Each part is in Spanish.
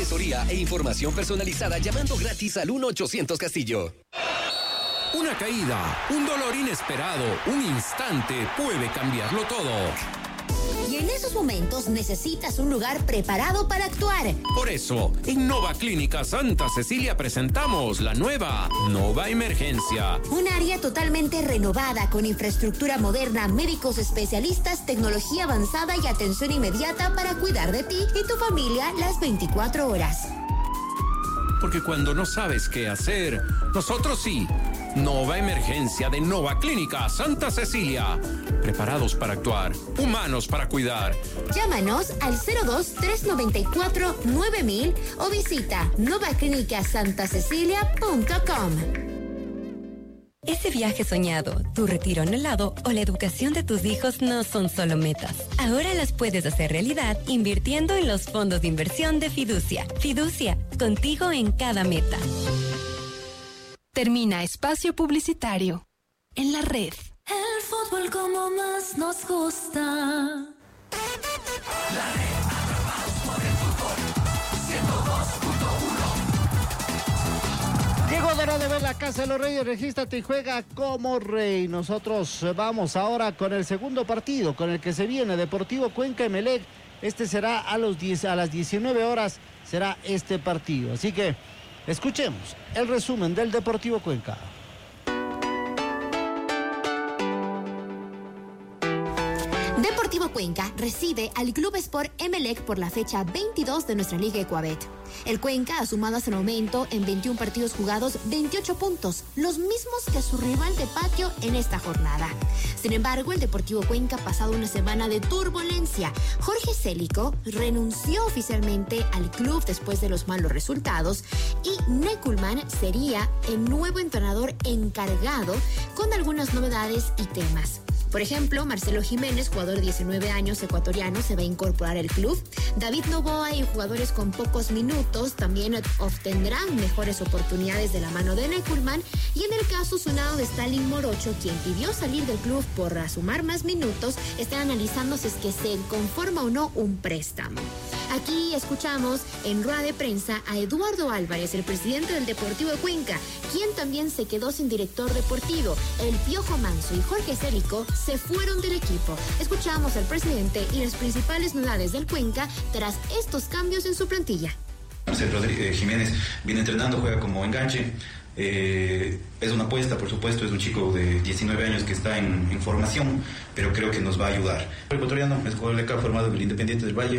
asesoría e información personalizada llamando gratis al 1-800 Castillo. Una caída, un dolor inesperado, un instante puede cambiarlo todo. Y en esos momentos necesitas un lugar preparado para actuar. Por eso, en Nova Clínica Santa Cecilia presentamos la nueva Nova Emergencia. Un área totalmente renovada con infraestructura moderna, médicos especialistas, tecnología avanzada y atención inmediata para cuidar de ti y tu familia las 24 horas. Porque cuando no sabes qué hacer, nosotros sí. Nova Emergencia de Nova Clínica Santa Cecilia. Preparados para actuar, humanos para cuidar. Llámanos al 02-394-9000 o visita novaclinicasantaCecilia.com. Ese viaje soñado, tu retiro anhelado o la educación de tus hijos no son solo metas. Ahora las puedes hacer realidad invirtiendo en los fondos de inversión de Fiducia. Fiducia, contigo en cada meta. Termina espacio publicitario en la red. El fútbol como más nos gusta. La red, atrapados por el fútbol, 102.1. Llegó la hora de ver la Casa de los Reyes, regístrate y juega como rey. Nosotros vamos ahora con el segundo partido, con el que se viene Deportivo Cuenca Emelec. Este será a las 19 horas, será este partido. Así que escuchemos el resumen del Deportivo Cuenca. Deportivo Cuenca recibe al Club Sport Emelec por la fecha 22 de nuestra Liga Ecuabet. El Cuenca ha sumado hasta el momento en 21 partidos jugados 28 puntos, los mismos que su rival de patio en esta jornada. Sin embargo, el Deportivo Cuenca ha pasado una semana de turbulencia. Jorge Célico renunció oficialmente al club después de los malos resultados y Neckelmann sería el nuevo entrenador encargado con algunas novedades y temas. Por ejemplo, Marcelo Jiménez, jugador de 19 años ecuatoriano, se va a incorporar al club. David Novoa y jugadores con pocos minutos también obtendrán mejores oportunidades de la mano de Neckelmann. Y en el caso sonado de Stalin Morocho, quien pidió salir del club por sumar más minutos, está analizando si es que se conforma o no un préstamo. Aquí escuchamos en rueda de prensa a Eduardo Álvarez, el presidente del Deportivo de Cuenca, quien también se quedó sin director deportivo. El Piojo Manso y Jorge Célico se fueron del equipo. Escuchamos al presidente y las principales novedades del Cuenca tras estos cambios en su plantilla. Marcelo Jiménez viene entrenando, juega como enganche. Es una apuesta, por supuesto, es un chico de 19 años que está en formación, pero creo que nos va a ayudar. El ecuatoriano es jugador de acá, formado en el Independiente del Valle,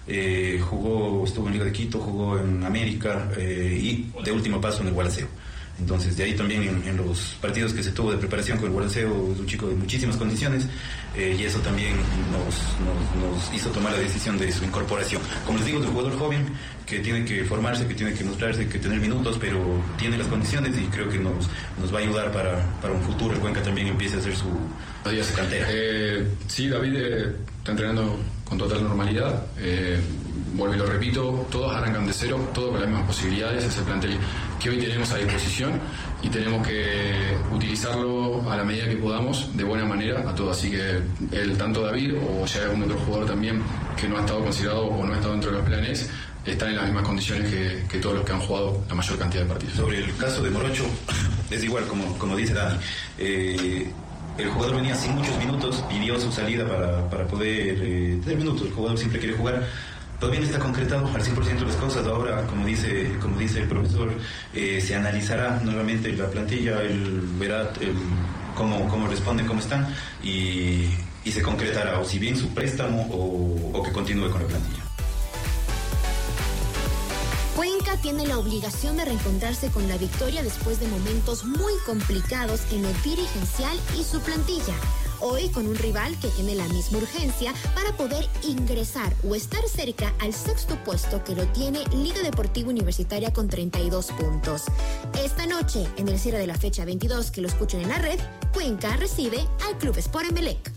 estuvo en Liga de Quito, jugó en América y de último paso en el Gualaceo. Entonces, de ahí también en los partidos que se tuvo de preparación con el Gualaceo, es un chico de muchísimas condiciones y eso también nos hizo tomar la decisión de su incorporación. Como les digo, es un jugador joven que tiene que formarse, que tiene que mostrarse, que tener minutos, pero tiene las condiciones y creo que nos va a ayudar para un futuro. El Cuenca también empiece a hacer su cantera. Sí, David está entrenando con total normalidad. Vuelvo y lo repito, todos arrancan de cero, todos con las mismas posibilidades, ese plantel que hoy tenemos a disposición y tenemos que utilizarlo a la medida que podamos, de buena manera, a todos. Así que tanto David o ya algún otro jugador también que no ha estado considerado o no ha estado dentro de los planes, están en las mismas condiciones que todos los que han jugado la mayor cantidad de partidos. Sobre el caso de Morocho, es igual como dice Dani. El jugador venía sin muchos minutos, pidió su salida para poder tener minutos. El jugador siempre quiere jugar. Todavía no está concretado al 100% las cosas. Ahora, como dice el profesor, se analizará nuevamente la plantilla, él verá cómo responden, cómo están y se concretará o si bien su préstamo o que continúe con la plantilla. Cuenca tiene la obligación de reencontrarse con la victoria después de momentos muy complicados en lo dirigencial y su plantilla. Hoy con un rival que tiene la misma urgencia para poder ingresar o estar cerca al sexto puesto que lo tiene Liga Deportiva Universitaria con 32 puntos. Esta noche, en el cierre de la fecha 22 que lo escuchan en la red, Cuenca recibe al Club Sport Emelec.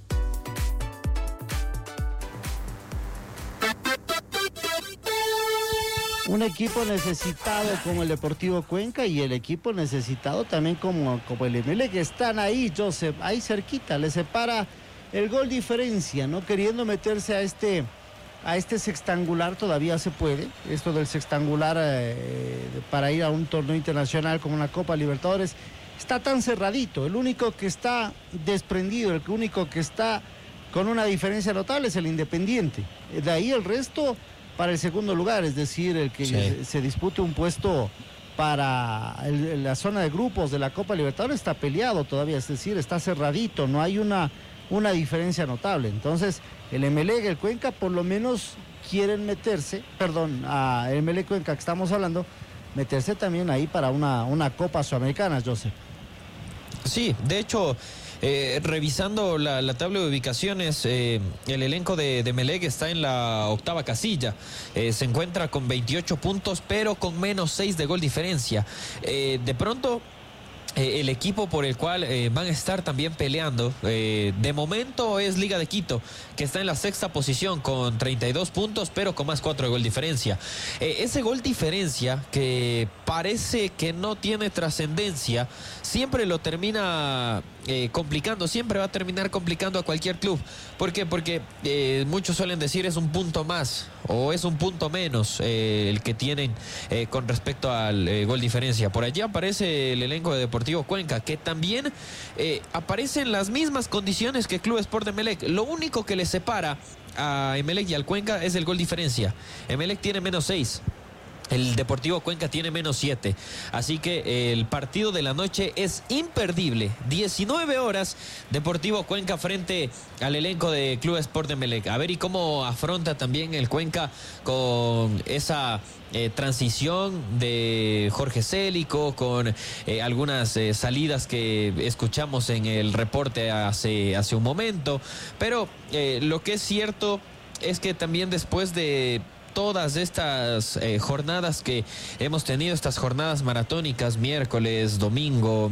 Un equipo necesitado como el Deportivo Cuenca y el equipo necesitado también como el Emelec, que están ahí, Joseph, ahí cerquita, le separa el gol diferencia, no queriendo meterse a a este sextangular todavía se puede. Esto del sextangular para ir a un torneo internacional como una Copa Libertadores está tan cerradito. El único que está desprendido, el único que está con una diferencia notable es el Independiente. De ahí el resto para el segundo lugar, es decir, el que se dispute un puesto para la zona de grupos de la Copa Libertadores está peleado todavía, es decir, está cerradito, no hay una diferencia notable. Entonces, el Emelec, el Cuenca, por lo menos quieren meterse, a el Emelec Cuenca que estamos hablando, meterse también ahí para una Copa Sudamericana, Joseph. Sí, de hecho, revisando la tabla de ubicaciones, el elenco de Emelec está en la 8ª casilla, se encuentra con 28 puntos, pero con menos 6 de gol diferencia. De pronto, el equipo por el cual van a estar también peleando, de momento es Liga de Quito, que está en la 6ª posición con 32 puntos, pero con más 4 de gol diferencia. Ese gol diferencia que parece que no tiene trascendencia, siempre lo termina complicando, siempre va a terminar complicando a cualquier club. ¿Por qué? Porque muchos suelen decir es un punto más o es un punto menos el que tienen con respecto al gol diferencia. Por allí aparece el elenco de Deportivo Cuenca, que también aparece en las mismas condiciones que Club Sport de Emelec. Lo único que le separa a Emelec y al Cuenca es el gol diferencia. Emelec tiene menos 6. El Deportivo Cuenca tiene menos 7. Así que el partido de la noche es imperdible. 19 horas, Deportivo Cuenca frente al elenco de Club Sport de Emelec. A ver y cómo afronta también el Cuenca con esa transición de Jorge Célico, con algunas salidas que escuchamos en el reporte hace un momento. Pero lo que es cierto es que también después de todas estas jornadas que hemos tenido, estas jornadas maratónicas, miércoles, domingo,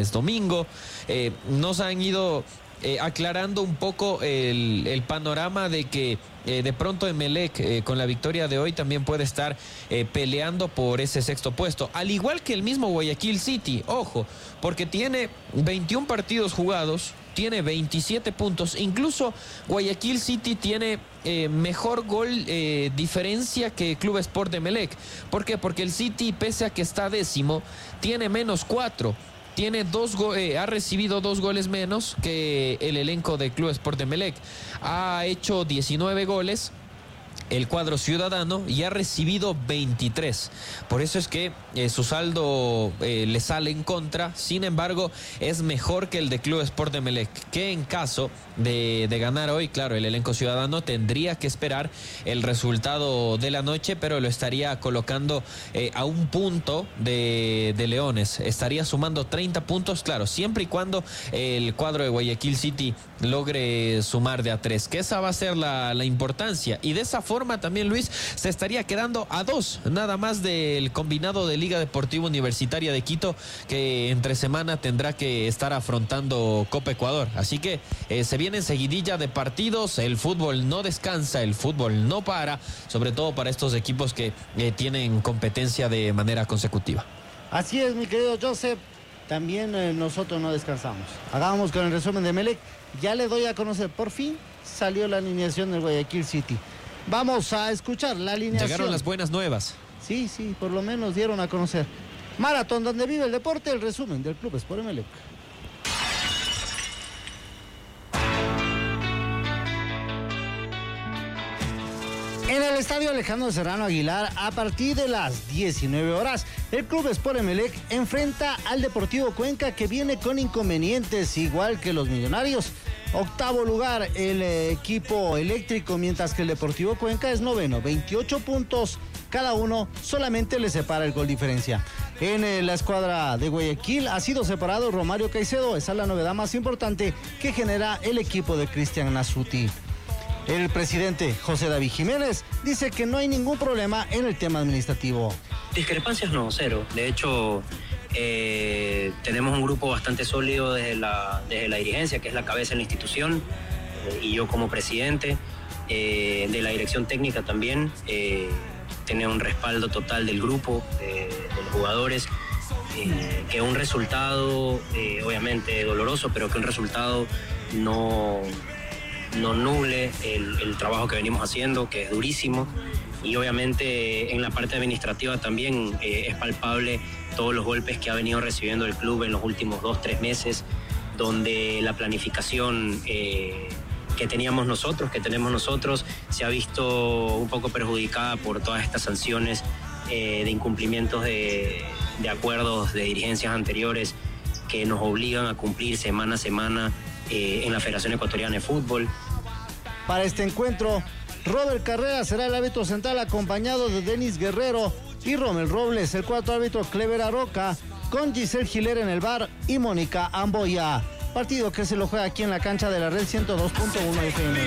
nos han ido aclarando un poco el panorama de que de pronto Emelec con la victoria de hoy también puede estar peleando por ese 6º puesto, al igual que el mismo Guayaquil City, ojo, porque tiene 21 partidos jugados, tiene 27 puntos, incluso Guayaquil City tiene mejor gol diferencia que Club Sport de Emelec. ¿Por qué? Porque el City, pese a que está 10º, tiene menos 4. Ha recibido 2 goles menos que el elenco de Club Sport de Emelec. Ha hecho 19 goles el cuadro ciudadano y ha recibido 23. Por eso es que su saldo le sale en contra. Sin embargo, es mejor que el de Club Sport de Emelec, que en caso de ganar hoy, claro, el elenco ciudadano tendría que esperar el resultado de la noche, pero lo estaría colocando a un punto de Leones. Estaría sumando 30 puntos, claro, siempre y cuando el cuadro de Guayaquil City logre sumar de a 3, que esa va a ser la importancia. Y de esa forma también, Luis, se estaría quedando a 2 nada más del combinado de Liga Deportiva Universitaria de Quito, que entre semana tendrá que estar afrontando Copa Ecuador. Así que se viene seguidilla de partidos, el fútbol no descansa, el fútbol no para, sobre todo para estos equipos que tienen competencia de manera consecutiva. Así es, mi querido Joseph, también nosotros no descansamos. Hagamos con el resumen de Emelec. Ya le doy a conocer, por fin salió la alineación del Guayaquil City. Vamos a escuchar la alineación. Llegaron las buenas nuevas. Sí, por lo menos dieron a conocer. Maratón, donde vive el deporte, el resumen del Club Sport Emelec. En el estadio Alejandro Serrano Aguilar, a partir de las 19 horas, el Club Sport Emelec enfrenta al Deportivo Cuenca, que viene con inconvenientes, igual que los Millonarios. 8º lugar el equipo eléctrico, mientras que el Deportivo Cuenca es 9º, 28 puntos cada uno, solamente le separa el gol diferencia. En la escuadra de Guayaquil ha sido separado Romario Caicedo, esa es la novedad más importante que genera el equipo de Cristian Nasuti. El presidente José David Jiménez dice que no hay ningún problema en el tema administrativo. Discrepancias no, cero. De hecho, tenemos un grupo bastante sólido desde la dirigencia, que es la cabeza de la institución, y yo como presidente, de la dirección técnica también, tener un respaldo total del grupo, de los jugadores, que un resultado, obviamente doloroso, pero que un resultado no no nuble el trabajo que venimos haciendo, que es durísimo. Y obviamente en la parte administrativa también es palpable todos los golpes que ha venido recibiendo el club en los últimos 2-3 meses, donde la planificación que tenemos nosotros, se ha visto un poco perjudicada por todas estas sanciones de incumplimientos de acuerdos de dirigencias anteriores que nos obligan a cumplir semana a semana en la Federación Ecuatoriana de Fútbol. Para este encuentro, Robert Carrera será el árbitro central, acompañado de Denis Guerrero y Romel Robles, el cuarto árbitro Clever Aroca, con Giselle Giler en el bar y Mónica Amboya. Partido que se lo juega aquí en la cancha de la Red 102.1 FM.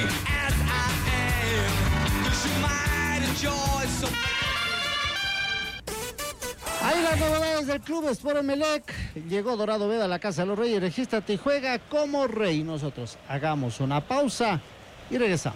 Ahí las novedades del Club Sport Emelec. Llegó Dorado Veda a la Casa de los Reyes. Regístrate y juega como rey. Nosotros hagamos una pausa y regresamos.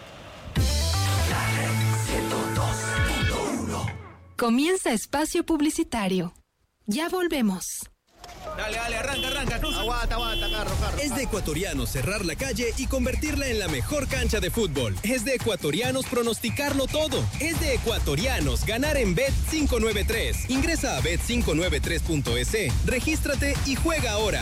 La Red 102.1. Comienza espacio publicitario. Ya volvemos. Dale, arranca, cruza. Aguanta, carro. Es de ecuatorianos cerrar la calle y convertirla en la mejor cancha de fútbol. Es de ecuatorianos pronosticarlo todo. Es de ecuatorianos ganar en Bet593. Ingresa a bet593.es, regístrate y juega ahora.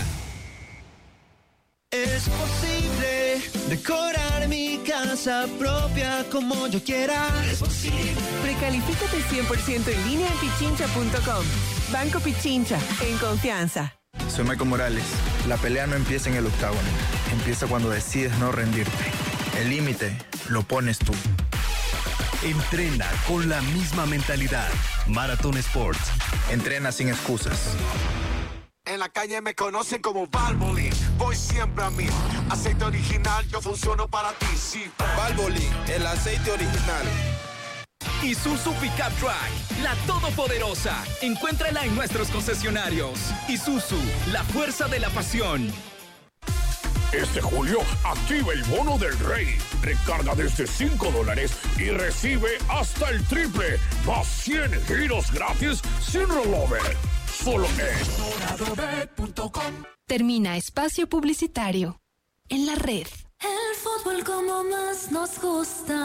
Es posible decorar mi casa propia como yo quiera. Es posible. Precalifícate 100% en línea en pichincha.com. Banco Pichincha, en confianza. Soy Michael Morales. La pelea no empieza en el octágono. Empieza cuando decides no rendirte. El límite lo pones tú. Entrena con la misma mentalidad. Marathon Sports. Entrena sin excusas. En la calle me conocen como Valvoline. Voy siempre a mí. Aceite original, yo funciono para ti. Sí. Valvoline, el aceite original. Isuzu Pickup Truck, la todopoderosa. Encuéntrala en nuestros concesionarios. Isuzu, la fuerza de la pasión. Este julio, activa el bono del rey. Recarga desde $5 y recibe hasta el triple. Más 100 giros gratis sin rollover. Solo en doradobet.com. Termina espacio publicitario. En la red. El fútbol como más nos gusta.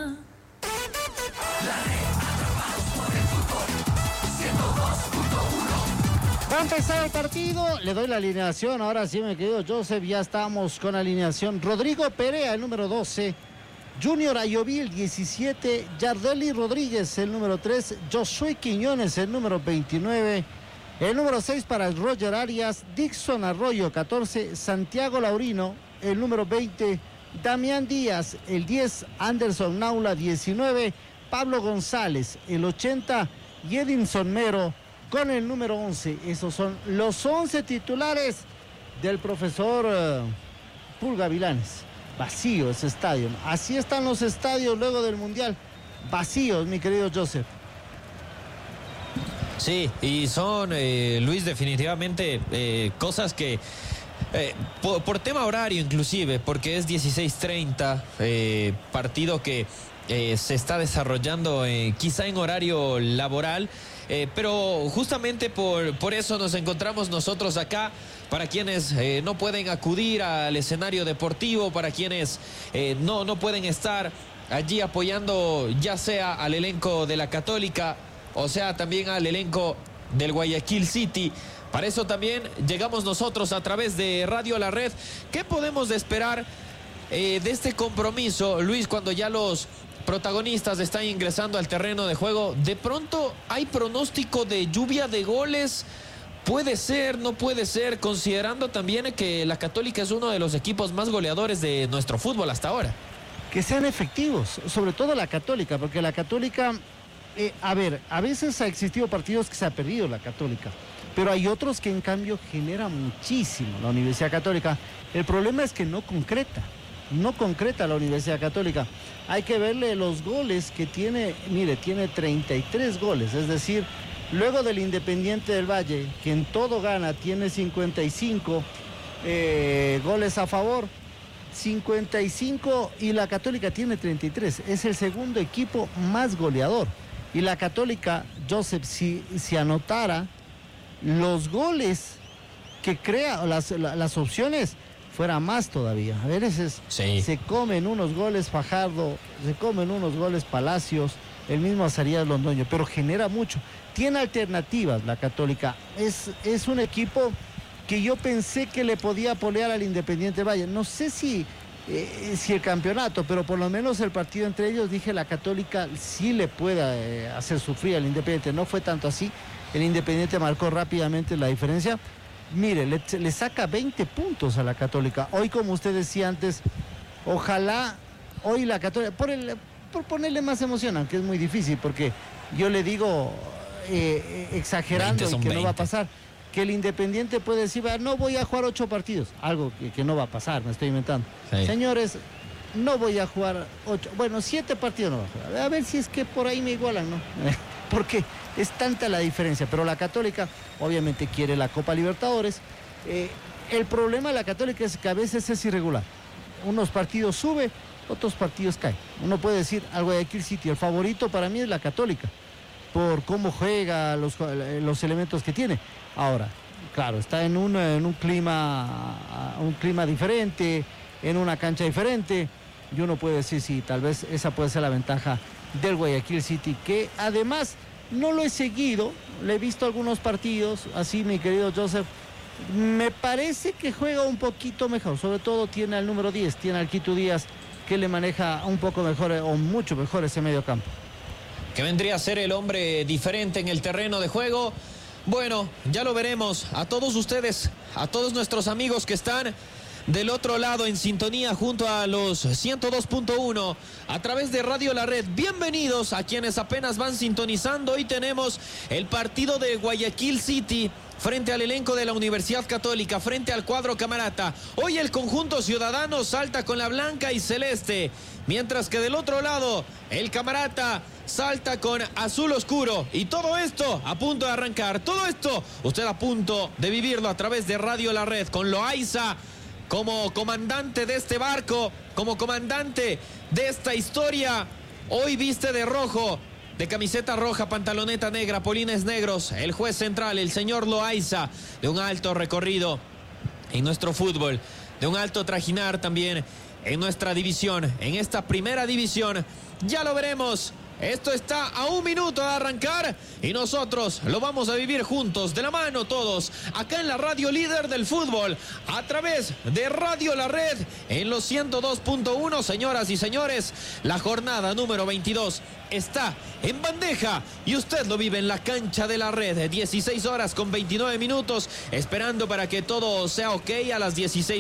La red, atrapados por el fútbol. 102.1. Va a empezar el partido. Le doy la alineación. Ahora sí, mi querido Joseph, ya estamos con la alineación. Rodrigo Perea, el número 12. Junior Ayoví, el 17. Yardelli Rodríguez, el número 3. Josué Quiñones, el número 29. El número 6 para Roger Arias. Dixon Arroyo, 14. Santiago Laurino, el número 20. Damián Díaz, el 10. Anderson Naula, 19. Pablo González, el 80. Y Edinson Mero con el número 11. Esos son los 11 titulares del profesor Pulga Vilanes. Vacío ese estadio. Así están los estadios luego del Mundial. Vacíos, mi querido Joseph. Sí, y son, Luis, definitivamente cosas que... por tema horario inclusive, porque es 16:30, partido que se está desarrollando quizá en horario laboral, pero justamente por eso nos encontramos nosotros acá, para quienes no pueden acudir al escenario deportivo, para quienes no pueden estar allí apoyando ya sea al elenco de la Católica, o sea también al elenco del Guayaquil City. Para eso también llegamos nosotros a través de Radio La Red. ¿Qué podemos esperar de este compromiso, Luis, cuando ya los protagonistas están ingresando al terreno de juego? De pronto hay pronóstico de lluvia de goles. Puede ser, no puede ser, considerando también que la Católica es uno de los equipos más goleadores de nuestro fútbol hasta ahora. Que sean efectivos, sobre todo la Católica, porque la Católica, a veces ha existido partidos que se ha perdido la Católica, pero hay otros que en cambio genera muchísimo la Universidad Católica. El problema es que no concreta la Universidad Católica. Hay que verle los goles que tiene. Mire, tiene 33 goles, es decir, luego del Independiente del Valle, que en todo gana, tiene 55 goles a favor, 55, y la Católica tiene 33. Es el segundo equipo más goleador. Y la Católica, Joseph, si anotara los goles que crea, las opciones, fuera más todavía. A veces se comen unos goles Fajardo, se comen unos goles Palacios, el mismo Azarías Londoño, pero genera mucho. Tiene alternativas la Católica. Es un equipo que yo pensé que le podía polear al Independiente Valle. No sé si el campeonato, pero por lo menos el partido entre ellos, dije, la Católica sí le puede hacer sufrir al Independiente. No fue tanto así. El Independiente marcó rápidamente la diferencia. Mire, le saca 20 puntos a la Católica. Hoy, como usted decía antes, ojalá hoy la Católica, por ponerle más emoción, aunque es muy difícil, porque yo le digo, exagerando, y que 20. No va a pasar, que el Independiente puede decir, no voy a jugar 8 partidos, algo que no va a pasar, me estoy inventando. Sí. Señores, no voy a jugar 8, bueno, 7 partidos no va a jugar, a ver si es que por ahí me igualan, ¿no? Porque es tanta la diferencia, pero la Católica obviamente quiere la Copa Libertadores. El problema de la Católica es que a veces es irregular. Unos partidos sube, otros partidos caen. Uno puede decir al Guayaquil City, el favorito para mí es la Católica, por cómo juega, los elementos que tiene. Ahora, claro, está en un clima diferente, en una cancha diferente, y uno puede decir, sí, tal vez esa puede ser la ventaja del Guayaquil City, que además no lo he seguido, le he visto algunos partidos, así mi querido Joseph, me parece que juega un poquito mejor, sobre todo tiene al número 10, tiene al Quito Díaz, que le maneja un poco mejor o mucho mejor ese medio campo. Que vendría a ser el hombre diferente en el terreno de juego. Bueno, ya lo veremos. A todos ustedes, a todos nuestros amigos que están del otro lado en sintonía junto a los 102.1 a través de Radio La Red. Bienvenidos a quienes apenas van sintonizando. Hoy tenemos el partido de Guayaquil City frente al elenco de la Universidad Católica, frente al cuadro Camarata. Hoy el conjunto ciudadano salta con la blanca y celeste, mientras que del otro lado el Camarata salta con azul oscuro. Y todo esto a punto de arrancar. Todo esto usted a punto de vivirlo a través de Radio La Red, con Loaiza como comandante de este barco, como comandante de esta historia. Hoy viste de rojo, de camiseta roja, pantaloneta negra, polines negros, el juez central, el señor Loaiza, de un alto recorrido en nuestro fútbol, de un alto trajinar también en nuestra división, en esta primera división. Ya lo veremos. Esto está a 1 minuto de arrancar y nosotros lo vamos a vivir juntos, de la mano todos, acá en la radio líder del fútbol, a través de Radio La Red, en los 102.1, señoras y señores. La jornada número 22 está en bandeja y usted lo vive en la cancha de La Red, 16 horas con 29 minutos, esperando para que todo sea ok a las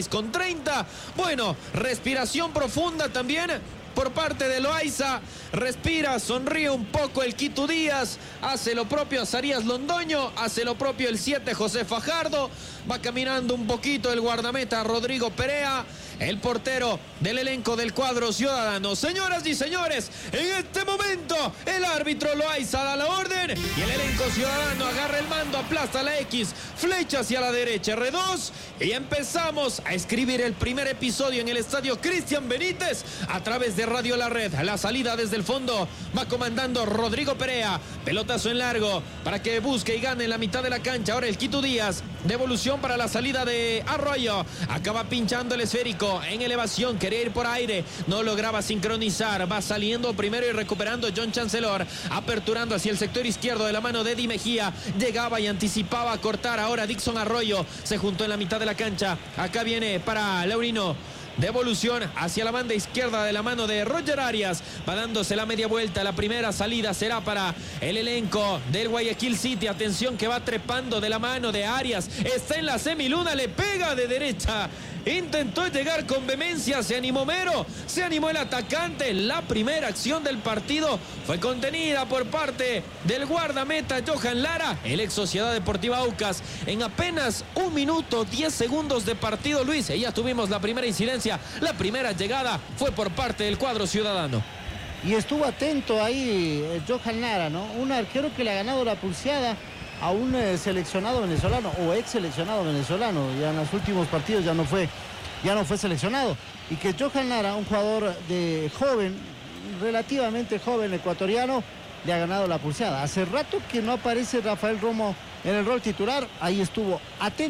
16:30. Bueno, respiración profunda también por parte de Loaiza. Respira, sonríe un poco el Quito Díaz, hace lo propio Azarías Londoño, hace lo propio el 7 José Fajardo, va caminando un poquito el guardameta Rodrigo Perea, el portero del elenco del cuadro ciudadano. Señoras y señores, en este momento el árbitro Loaiza da la orden y el elenco ciudadano agarra el mando, aplasta la X, flecha hacia la derecha, R2, y empezamos a escribir el primer episodio en el estadio Cristian Benítez a través de Radio La Red. La salida desde el fondo va comandando Rodrigo Perea, pelotazo en largo para que busque y gane en la mitad de la cancha. Ahora el Quito Díaz, devolución para la salida de Arroyo, acaba pinchando el esférico en elevación, quería ir por aire, no lograba sincronizar, va saliendo primero y recuperando John Chancellor, aperturando hacia el sector izquierdo de la mano de Eddie Mejía, llegaba y anticipaba a cortar. Ahora Dixon Arroyo se juntó en la mitad de la cancha, acá viene para Laurino, devolución hacia la banda izquierda de la mano de Roger Arias, va dándose la media vuelta. La primera salida será para el elenco del Guayaquil City. Atención que va trepando de la mano de Arias, está en la semiluna, le pega de derecha, intentó llegar con vehemencia, se animó Mero, se animó el atacante. La primera acción del partido fue contenida por parte del guardameta Johan Lara, el ex Sociedad Deportiva Aucas, en apenas 1 minuto 10 segundos de partido. Luis, ya tuvimos la primera incidencia, la primera llegada fue por parte del cuadro ciudadano. Y estuvo atento ahí Johan Lara, ¿no? Un arquero que le ha ganado la pulseada a un seleccionado venezolano o ex seleccionado venezolano. Ya en los últimos partidos ya no fue seleccionado. Y que Johan Lara, un jugador de joven, relativamente joven ecuatoriano, le ha ganado la pulseada. Hace rato que no aparece Rafael Romo en el rol titular, ahí estuvo atento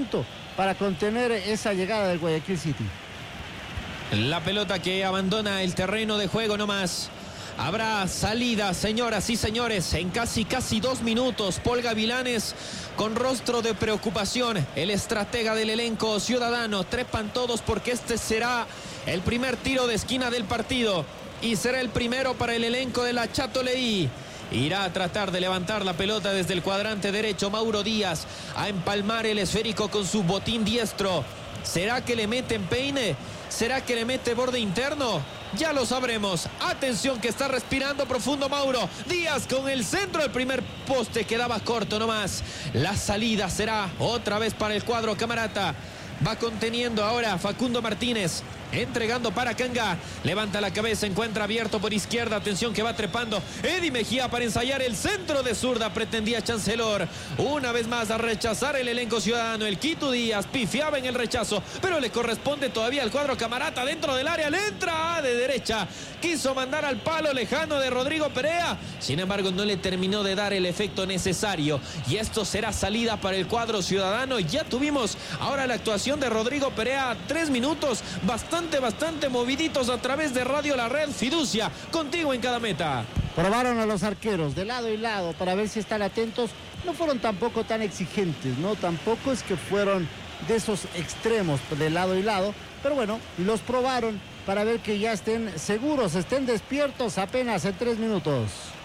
para contener esa llegada del Guayaquil City. La pelota que abandona el terreno de juego nomás. Habrá salida, señoras y señores, en casi 2 minutos. Paul Gavilanes con rostro de preocupación. El estratega del elenco ciudadano. Trepan todos porque este será el primer tiro de esquina del partido. Y será el primero para el elenco de la Châteauleí. Irá a tratar de levantar la pelota desde el cuadrante derecho Mauro Díaz. A empalmar el esférico con su botín diestro. ¿Será que le mete en peine? ¿Será que le mete borde interno? Ya lo sabremos. Atención que está respirando profundo Mauro Díaz con el centro del primer poste. Quedaba corto nomás. La salida será otra vez para el cuadro camarata. Va conteniendo ahora Facundo Martínez. Entregando para Kanga. Levanta la cabeza, encuentra abierto por izquierda. Atención que va trepando Eddie Mejía para ensayar el centro de zurda. Pretendía Chancellor. Una vez más a rechazar el elenco ciudadano. El Quito Díaz pifiaba en el rechazo, pero le corresponde todavía al cuadro camarata dentro del área. Le entra de derecha. Quiso mandar al palo lejano de Rodrigo Perea. Sin embargo, no le terminó de dar el efecto necesario. Y esto será salida para el cuadro ciudadano. Ya tuvimos ahora la actuación de Rodrigo Perea. 3 minutos bastante moviditos a través de Radio La Red. Fiducia, contigo en cada meta. Probaron a los arqueros de lado y lado para ver si están atentos. No fueron tampoco tan exigentes, ¿no? Tampoco es que fueron de esos extremos de lado y lado. Pero bueno, los probaron para ver que ya estén seguros, estén despiertos apenas en 3 minutos.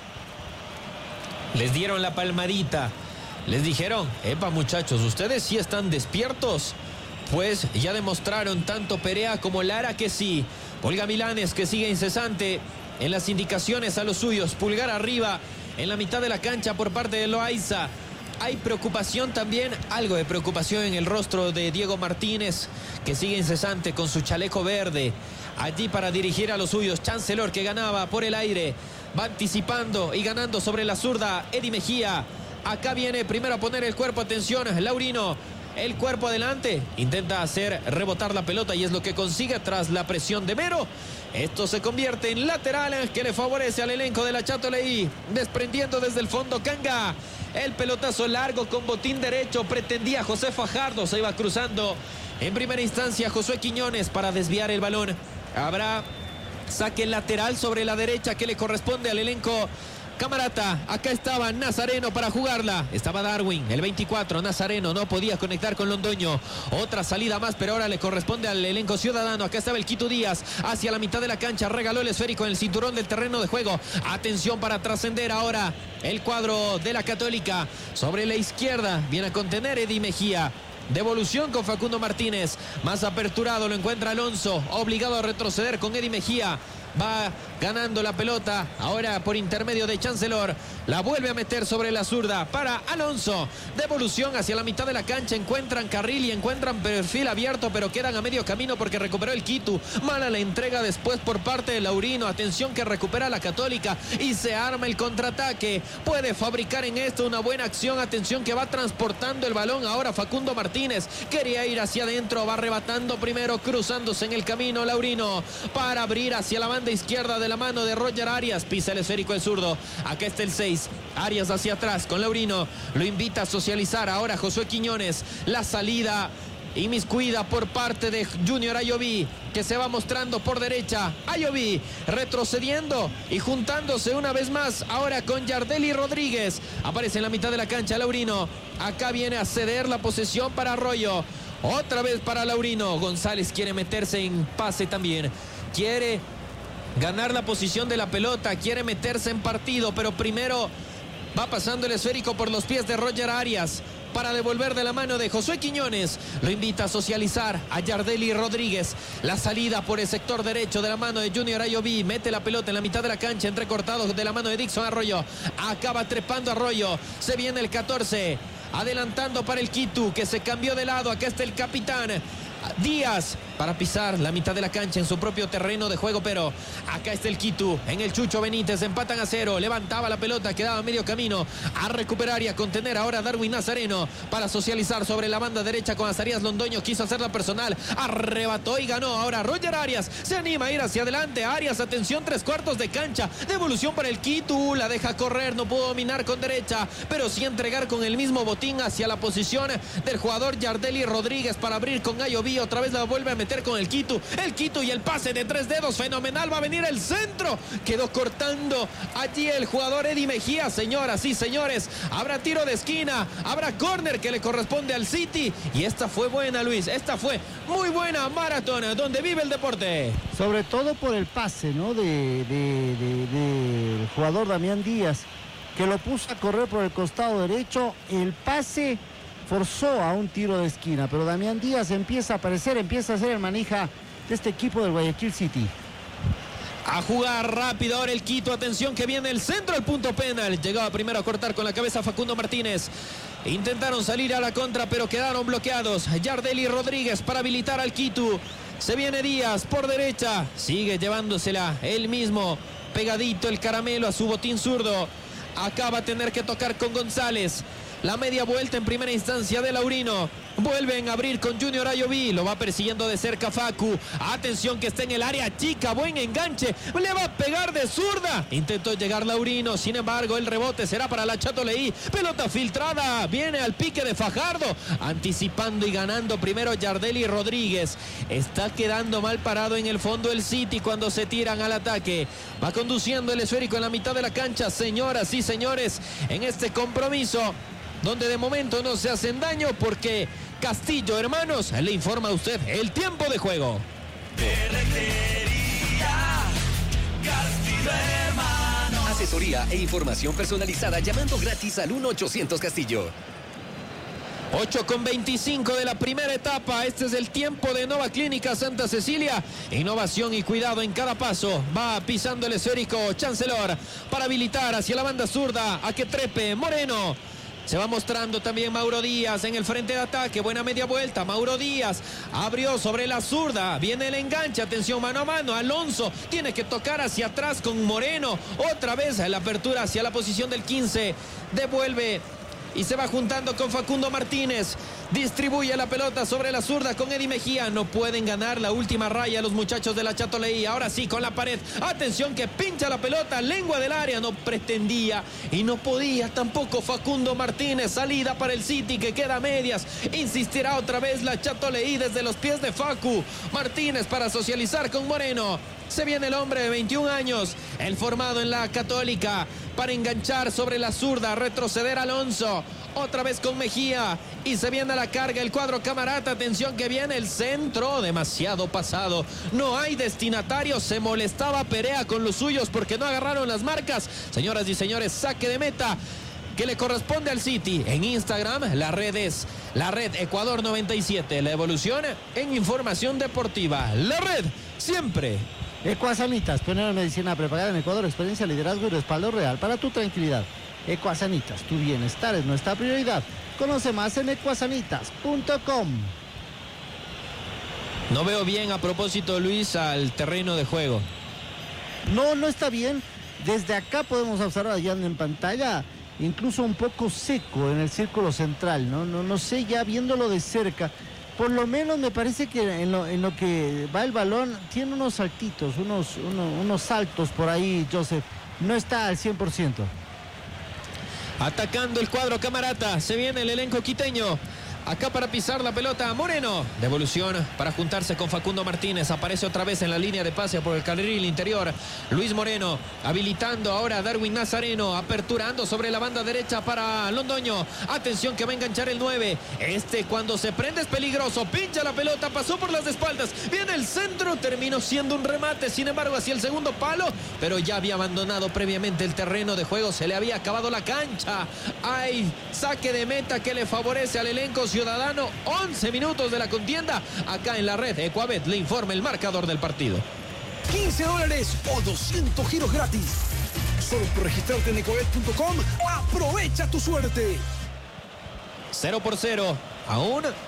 Les dieron la palmadita. Les dijeron, epa muchachos, ustedes sí están despiertos. Pues ya demostraron tanto Perea como Lara que sí. Paul Gavilanes que sigue incesante en las indicaciones a los suyos. Pulgar arriba en la mitad de la cancha por parte de Loaiza. Hay preocupación también, algo de preocupación en el rostro de Diego Martínez, que sigue incesante con su chaleco verde. Allí para dirigir a los suyos. Chancellor que ganaba por el aire. Va anticipando y ganando sobre la zurda Eddie Mejía. Acá viene primero a poner el cuerpo. Atención, Laurino. El cuerpo adelante, intenta hacer rebotar la pelota y es lo que consigue tras la presión de Mero. Esto se convierte en lateral que le favorece al elenco de la Châteauleí. Desprendiendo desde el fondo Kanga. El pelotazo largo con botín derecho. Pretendía José Fajardo. Se iba cruzando en primera instancia Josué Quiñones para desviar el balón. Habrá saque lateral sobre la derecha que le corresponde al elenco camarata. Acá estaba Nazareno para jugarla. Estaba Darwin, el 24. Nazareno no podía conectar con Londoño. Otra salida más, pero ahora le corresponde al elenco ciudadano. Acá estaba el Quito Díaz hacia la mitad de la cancha. Regaló el esférico en el cinturón del terreno de juego. Atención para trascender ahora el cuadro de la Católica. Sobre la izquierda viene a contener Eddie Mejía. Devolución con Facundo Martínez. Más aperturado lo encuentra Alonso. Obligado a retroceder con Eddie Mejía. Va ganando la pelota ahora por intermedio de Chancellor. La vuelve a meter sobre la zurda para Alonso. Devolución hacia la mitad de la cancha. Encuentran carril y encuentran perfil abierto, pero quedan a medio camino porque recuperó el Quito. Mala la entrega después por parte de Laurino. Atención que recupera la Católica y se arma el contraataque. Puede fabricar en esto una buena acción. Atención que va transportando el balón ahora Facundo Martínez. Quería ir hacia adentro. Va arrebatando primero, cruzándose en el camino Laurino para abrir hacia la banda izquierda de la mano de Roger Arias. Pisa el esférico el zurdo. Acá está el 6. Arias hacia atrás con Laurino. Lo invita a socializar ahora Josué Quiñones. La salida inmiscuida por parte de Junior Ayoví, que se va mostrando por derecha. Ayoví retrocediendo y juntándose una vez más ahora con Yardelli Rodríguez. Aparece en la mitad de la cancha Laurino. Acá viene a ceder la posesión para Arroyo. Otra vez para Laurino. González quiere meterse en pase también. Quiere ganar la posición de la pelota, quiere meterse en partido, pero primero va pasando el esférico por los pies de Roger Arias para devolver de la mano de Josué Quiñones. Lo invita a socializar a Yardelli Rodríguez. La salida por el sector derecho de la mano de Junior Ayoví. Mete la pelota en la mitad de la cancha, entrecortados de la mano de Dixon Arroyo. Acaba trepando Arroyo. Se viene el 14. Adelantando para el Quito, que se cambió de lado. Acá está el capitán Díaz. para pisar la mitad de la cancha en su propio terreno de juego, pero acá está el Quito, en el Chucho Benítez, empatan a 0, levantaba la pelota, quedaba medio camino a recuperar y a contener ahora Darwin Nazareno para socializar sobre la banda derecha con Azarías Londoño, quiso hacerla personal, arrebató y ganó, ahora Roger Arias se anima a ir hacia adelante, Arias, atención, 3/4 de cancha, devolución para el Quito, la deja correr, no pudo dominar con derecha, pero sí entregar con el mismo botín hacia la posición del jugador Yardeli Rodríguez para abrir con Ayoví, otra vez la vuelve a meter con el Quito y el pase de 3 dedos, fenomenal, va a venir el centro, quedó cortando allí el jugador Eddie Mejía, señoras y señores, habrá tiro de esquina, habrá córner que le corresponde al City, y esta fue buena, Luis, esta fue muy buena maratón, donde vive el deporte. Sobre todo por el pase, ¿no? del jugador Damián Díaz, que lo puso a correr por el costado derecho, el pase forzó a un tiro de esquina, pero Damián Díaz empieza a aparecer, empieza a ser el manija de este equipo del Guayaquil City. A jugar rápido ahora el Quito, atención que viene el centro, el punto penal, llegaba primero a cortar con la cabeza Facundo Martínez, intentaron salir a la contra pero quedaron bloqueados, Yardeli Rodríguez para habilitar al Quito, se viene Díaz por derecha, sigue llevándosela él mismo, pegadito el caramelo a su botín zurdo, acá va a tener que tocar con González. La media vuelta en primera instancia de Laurino. Vuelven a abrir con Junior Ayoví. Lo va persiguiendo de cerca Facu. Atención que está en el área chica. Buen enganche. Le va a pegar de zurda. Intentó llegar Laurino. Sin embargo, el rebote será para la Chatoleí. Pelota filtrada. Viene al pique de Fajardo. Anticipando y ganando primero Yardeli Rodríguez. Está quedando mal parado en el fondo el City cuando se tiran al ataque. Va conduciendo el esférico en la mitad de la cancha. Señoras y señores, en este compromiso donde de momento no se hacen daño porque Castillo Hermanos le informa a usted el tiempo de juego. Castillo Hermanos. Asesoría e información personalizada llamando gratis al 1-800 Castillo. 8:25 de la primera etapa. Este es el tiempo de Nova Clínica Santa Cecilia. Innovación y cuidado en cada paso. Va pisando el esférico Chancellor para habilitar hacia la banda zurda a que trepe Moreno. Se va mostrando también Mauro Díaz en el frente de ataque. Buena media vuelta. Mauro Díaz abrió sobre la zurda. Viene el enganche. Atención, mano a mano. Alonso tiene que tocar hacia atrás con Moreno. Otra vez la apertura hacia la posición del 15. Devuelve y se va juntando con Facundo Martínez. Distribuye la pelota sobre la zurda con Eddie Mejía. No pueden ganar la última raya los muchachos de la Chatoleí. Ahora sí con la pared. Atención que pincha la pelota. Lengua del área. No pretendía y no podía tampoco Facundo Martínez. Salida para el City que queda a medias. Insistirá otra vez la Chatoleí desde los pies de Facu Martínez para socializar con Moreno. Se viene el hombre de 21 años, el formado en la Católica, para enganchar sobre la zurda, retroceder Alonso, otra vez con Mejía, y se viene a la carga el cuadro Camarata. Atención que viene el centro, demasiado pasado, no hay destinatario, se molestaba Perea con los suyos porque no agarraron las marcas. Señoras y señores, saque de meta que le corresponde al City. En Instagram la red es la red Ecuador 97, la evolución en información deportiva, la red siempre. Ecuasanitas, pionero en medicina preparada en Ecuador, experiencia, liderazgo y respaldo real para tu tranquilidad. Ecuasanitas, tu bienestar es nuestra prioridad. Conoce más en ecuasanitas.com. No veo bien a propósito, Luis, al terreno de juego. No está bien. Desde acá podemos observar allá en pantalla, incluso un poco seco en el círculo central, no sé, ya viéndolo de cerca. Por lo menos me parece que en lo que va el balón tiene unos saltitos, unos saltos por ahí, Joseph. No está al 100%. Atacando el cuadro Camarata. Se viene el elenco quiteño. Acá para pisar la pelota Moreno. Devolución para juntarse con Facundo Martínez. Aparece otra vez en la línea de pase por el carril interior. Luis Moreno habilitando ahora a Darwin Nazareno. Aperturando sobre la banda derecha para Londoño. Atención que va a enganchar el 9. Cuando se prende es peligroso. Pincha la pelota. Pasó por las espaldas. Viene el centro. Terminó siendo un remate. Sin embargo hacia el segundo palo. Pero ya había abandonado previamente el terreno de juego. Se le había acabado la cancha. Hay saque de meta que le favorece al elenco ciudadano. 11 minutos de la contienda. Acá en la red Ecuabet le informa el marcador del partido. $15 o 200 giros gratis. Solo por registrarte en ecuabet.com. Aprovecha tu suerte. 0-0. Aún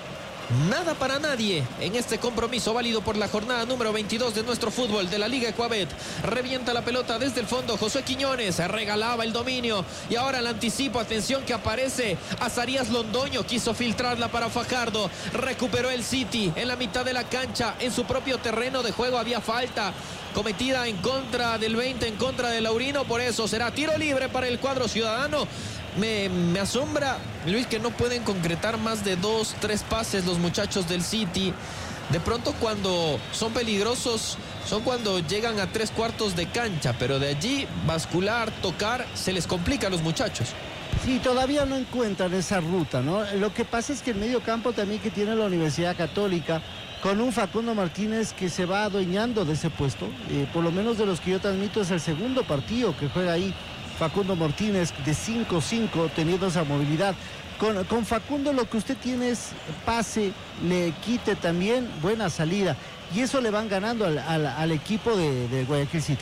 Nada para nadie en este compromiso válido por la jornada número 22 de nuestro fútbol de la Liga Ecuabet. Revienta la pelota desde el fondo Josué Quiñones, regalaba el dominio y ahora el anticipo, atención que aparece Azarías Londoño, quiso filtrarla para Fajardo, recuperó el City en la mitad de la cancha, en su propio terreno de juego había falta cometida en contra del 20, en contra de Laurino, por eso será tiro libre para el cuadro ciudadano. Me asombra, Luis, que no pueden concretar más de 2-3 pases los muchachos del City. De pronto cuando son peligrosos son cuando llegan a 3/4 de cancha, pero de allí bascular, tocar, se les complica a los muchachos. Sí, todavía no encuentran esa ruta, ¿no? Lo que pasa es que el medio campo también que tiene la Universidad Católica, con un Facundo Martínez que se va adueñando de ese puesto, por lo menos de los que yo transmito es el segundo partido que juega ahí Facundo Martínez de 5-5 teniendo esa movilidad. Con Facundo lo que usted tiene es pase, le quite también buena salida y eso le van ganando al equipo de Guayaquil City.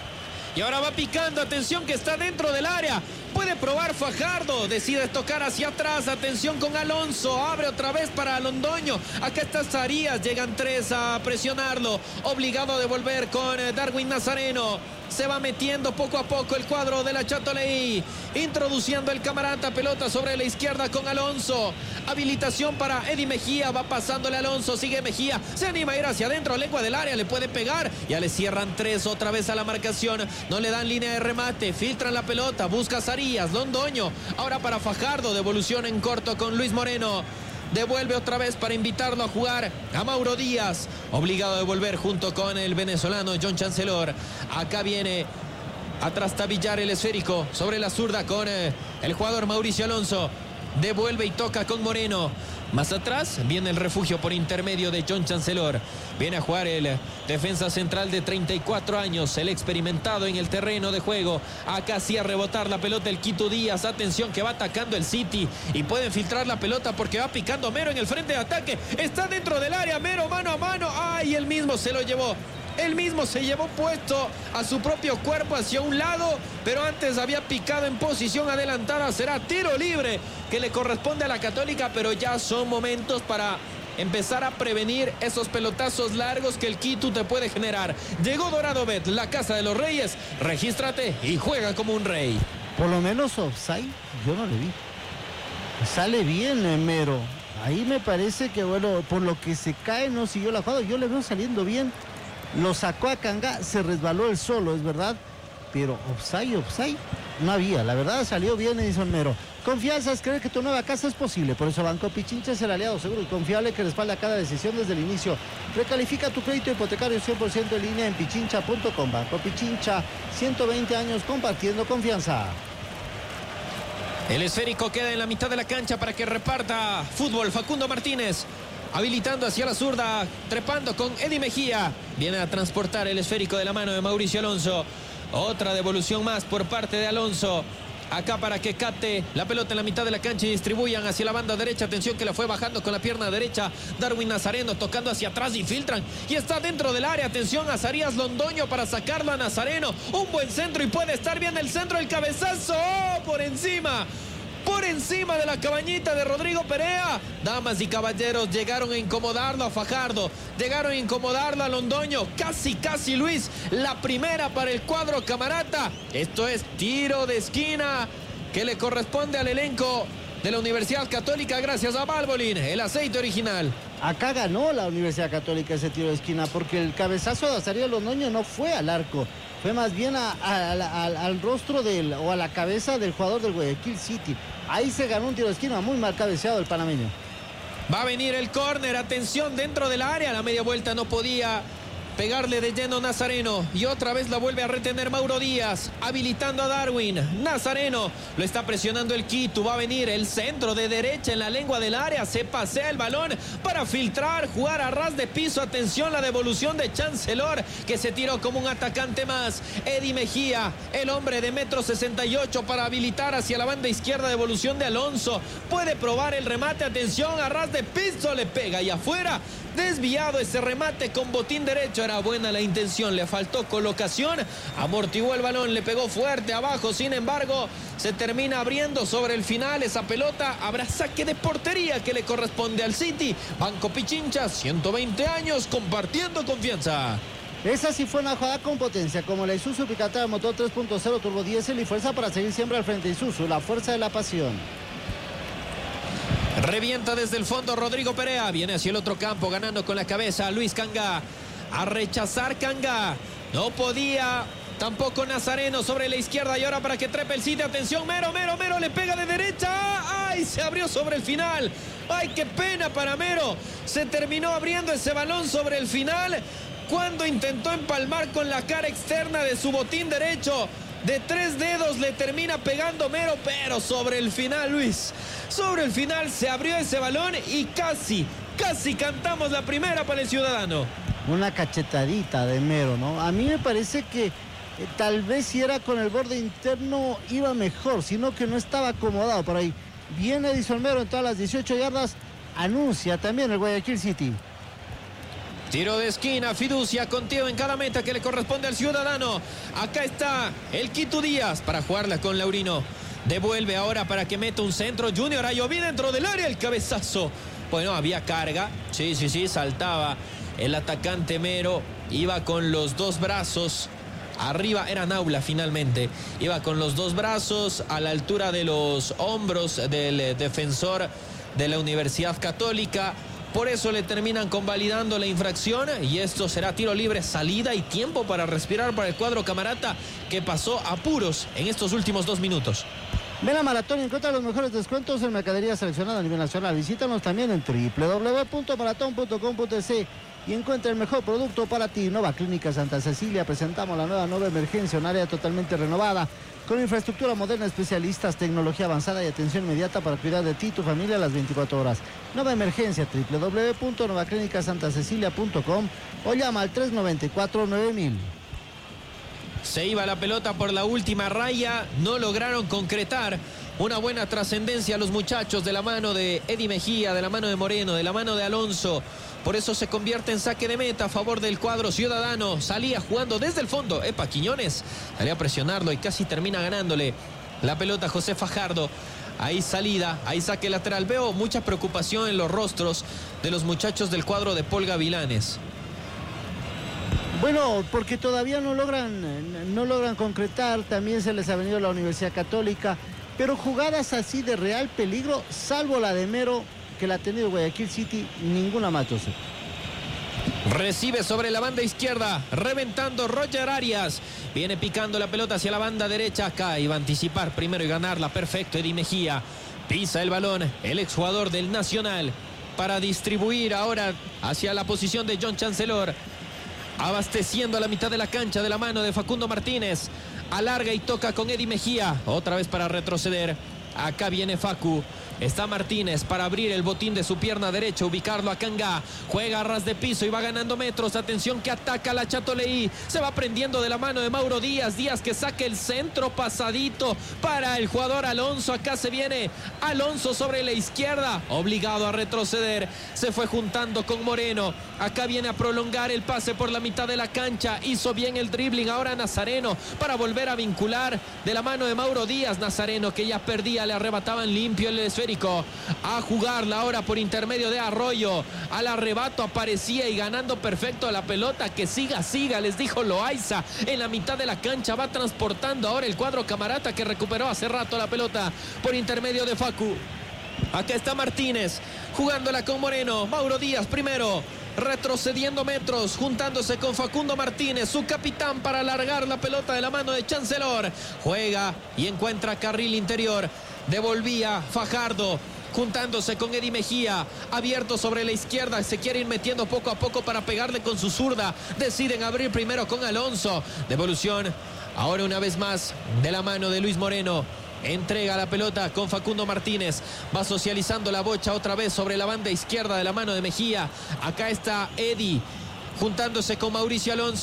Y ahora va picando, atención que está dentro del área. Puede probar Fajardo, decide tocar hacia atrás, atención con Alonso, abre otra vez para Londoño. Acá está Zarías, llegan 3 a presionarlo, obligado a devolver con Darwin Nazareno. Se va metiendo poco a poco el cuadro de la Châteauneuf, introduciendo el Camarata, pelota sobre la izquierda con Alonso. Habilitación para Eddie Mejía, va pasándole Alonso, sigue Mejía, se anima a ir hacia adentro, lengua del área, le puede pegar. Ya le cierran 3 otra vez a la marcación, no le dan línea de remate, filtran la pelota, busca Zarías, Londoño. Ahora para Fajardo, devolución en corto con Luis Moreno. Devuelve otra vez para invitarlo a jugar a Mauro Díaz, obligado a devolver junto con el venezolano John Chancellor. Acá viene a trastabillar el esférico sobre la zurda con el jugador Mauricio Alonso. Devuelve y toca con Moreno. Más atrás viene el refugio por intermedio de John Chancellor. Viene a jugar el defensa central de 34 años, el experimentado en el terreno de juego. Acá sí a rebotar la pelota el Quito Díaz. Atención que va atacando el City y pueden filtrar la pelota porque va picando Mero en el frente de ataque. Está dentro del área, Mero mano a mano. ¡Ay! Él mismo se lo llevó. Él mismo se llevó puesto a su propio cuerpo hacia un lado, pero antes había picado en posición adelantada. Será tiro libre que le corresponde a la Católica, pero ya son momentos para empezar a prevenir esos pelotazos largos que el Quito te puede generar. Llegó Dorado Bet, la casa de los reyes. Regístrate y juega como un rey. Por lo menos offside, yo no le vi. Sale bien, Mero. Ahí me parece que, bueno, por lo que se cae no siguió la jugada. Yo le veo saliendo bien. Lo sacó a Canga, se resbaló él solo, es verdad, pero offside, no había. La verdad salió bien Edison Mero. Confianza es creer que tu nueva casa es posible. Por eso Banco Pichincha es el aliado seguro y confiable que respalda cada decisión desde el inicio. Recalifica tu crédito hipotecario 100% en línea en pichincha.com. Banco Pichincha, 120 años compartiendo confianza. El esférico queda en la mitad de la cancha para que reparta fútbol Facundo Martínez. Habilitando hacia la zurda, trepando con Eddie Mejía. Viene a transportar el esférico de la mano de Mauricio Alonso. Otra devolución más por parte de Alonso. Acá para que capte la pelota en la mitad de la cancha y distribuyan hacia la banda derecha. Atención que la fue bajando con la pierna derecha. Darwin Nazareno tocando hacia atrás y filtran. Y está dentro del área. Atención a Zarías Londoño para sacarlo a Nazareno. Un buen centro y puede estar bien el centro. El cabezazo. ¡Oh! Por encima de la cabañita de Rodrigo Perea. Damas y caballeros, llegaron a incomodarlo a Fajardo, llegaron a incomodarlo a Londoño. Casi Luis, la primera para el cuadro Camarata. Esto es tiro de esquina que le corresponde al elenco de la Universidad Católica gracias a Valvoline, el aceite original. Acá ganó la Universidad Católica ese tiro de esquina porque el cabezazo de Azarías Londoño no fue al arco. Fue más bien al rostro o a la cabeza del jugador del Guayaquil City. Ahí se ganó un tiro de esquina muy mal cabeceado el panameño. Va a venir el córner, atención dentro del área. La media vuelta no podía pegarle de lleno Nazareno. Y otra vez la vuelve a retener Mauro Díaz. Habilitando a Darwin. Nazareno lo está presionando el Quito. Va a venir el centro de derecha en la lengua del área. Se pasea el balón para filtrar, jugar a ras de piso. Atención la devolución de Chancellor que se tiró como un atacante más. Eddie Mejía, el hombre de 1,68 m para habilitar hacia la banda izquierda. Devolución de Alonso. Puede probar el remate. Atención a ras de piso. Le pega y afuera. Desviado ese remate con botín derecho. era buena la intención, le faltó colocación, amortiguó el balón, le pegó fuerte abajo, sin embargo, se termina abriendo sobre el final esa pelota, habrá saque de portería que le corresponde al City. Banco Pichincha, 120 años, compartiendo confianza. Esa sí fue una jugada con potencia, como la Isuzu Picata motor 3.0 turbo diésel y fuerza para seguir siempre al frente. Isuzu, la fuerza de la pasión. Revienta desde el fondo Rodrigo Perea, viene hacia el otro campo, ganando con la cabeza Luis Canga, a rechazar Canga, no podía, tampoco Nazareno sobre la izquierda y ahora para que trepe el City, atención, Mero, le pega de derecha, ¡ay! Se abrió sobre el final, ¡ay, qué pena para Mero! Se terminó abriendo ese balón sobre el final, cuando intentó empalmar con la cara externa de su botín derecho. De 3 dedos le termina pegando Mero, pero sobre el final, Luis, sobre el final se abrió ese balón y casi cantamos la primera para el Ciudadano. Una cachetadita de Mero, ¿no? A mí me parece que tal vez si era con el borde interno iba mejor, sino que no estaba acomodado por ahí. Viene Edison Mero en todas las 18 yardas, anuncia también el Guayaquil City. Tiro de esquina, fiducia, contigo en cada meta que le corresponde al Ciudadano. Acá está el Quito Díaz para jugarla con Laurino. Devuelve ahora para que meta un centro. Junior Ayoví dentro del área, el cabezazo. Bueno, había carga. Sí, saltaba el atacante Mero. Iba con los dos brazos. Arriba era Naula finalmente. Iba con los dos brazos a la altura de los hombros del defensor de la Universidad Católica. Por eso le terminan convalidando la infracción y esto será tiro libre, salida y tiempo para respirar para el cuadro camarata que pasó apuros en estos últimos 2 minutos. Ven a Maratón y encuentra los mejores descuentos en mercadería seleccionada a nivel nacional. Visítanos también en www.maratón.com.es y encuentra el mejor producto para ti. Nova Clínica Santa Cecilia, presentamos la nueva emergencia, un área totalmente renovada, con infraestructura moderna, especialistas, tecnología avanzada y atención inmediata para cuidar de ti y tu familia a las 24 horas. Nueva emergencia, www.novaclínicasantacecilia.com o llama al 394-9000. Se iba la pelota por la última raya, no lograron concretar una buena trascendencia a los muchachos de la mano de Eddie Mejía, de la mano de Moreno, de la mano de Alonso. Por eso se convierte en saque de meta a favor del cuadro ciudadano. Salía jugando desde el fondo. Quiñones salía a presionarlo y casi termina ganándole la pelota José Fajardo. Ahí salida, ahí saque lateral. Veo mucha preocupación en los rostros de los muchachos del cuadro de Paul Gavilanes. Bueno, porque todavía no logran concretar. También se les ha venido la Universidad Católica. Pero jugadas así de real peligro, salvo la de Mero, que la ha tenido Guayaquil City, ninguna más, José. Recibe sobre la banda izquierda, reventando Roger Arias. Viene picando la pelota hacia la banda derecha. Acá iba a anticipar primero y ganarla. Perfecto, Eddie Mejía. Pisa el balón, el exjugador del Nacional, para distribuir ahora hacia la posición de John Chancellor. Abasteciendo a la mitad de la cancha de la mano de Facundo Martínez. Alarga y toca con Eddie Mejía. Otra vez para retroceder. Acá viene Facu. Está Martínez para abrir el botín de su pierna derecha, ubicarlo a Canga. Juega a ras de piso y va ganando metros. Atención que ataca la Chatoleí. Se va prendiendo de la mano de Mauro Díaz. Díaz que saca el centro pasadito para el jugador Alonso. Acá se viene Alonso sobre la izquierda. Obligado a retroceder. Se fue juntando con Moreno. Acá viene a prolongar el pase por la mitad de la cancha. Hizo bien el dribbling. Ahora Nazareno para volver a vincular de la mano de Mauro Díaz. Nazareno que ya perdía. Le arrebataban limpio el esférico. A jugarla ahora por intermedio de Arroyo. Al arrebato aparecía y ganando perfecto la pelota. Que siga, les dijo Loaiza. En la mitad de la cancha va transportando ahora el cuadro camarata que recuperó hace rato la pelota por intermedio de Facu. Acá está Martínez jugándola con Moreno. Mauro Díaz primero, retrocediendo metros, juntándose con Facundo Martínez, su capitán, para alargar la pelota de la mano de Chancellor. Juega y encuentra carril interior. Devolvía Fajardo, juntándose con Eddie Mejía, abierto sobre la izquierda. Se quiere ir metiendo poco a poco para pegarle con su zurda. Deciden abrir primero con Alonso. Devolución, ahora una vez más, de la mano de Luis Moreno. Entrega la pelota con Facundo Martínez. Va socializando la bocha otra vez sobre la banda izquierda de la mano de Mejía. Acá está Eddie, juntándose con Mauricio Alonso.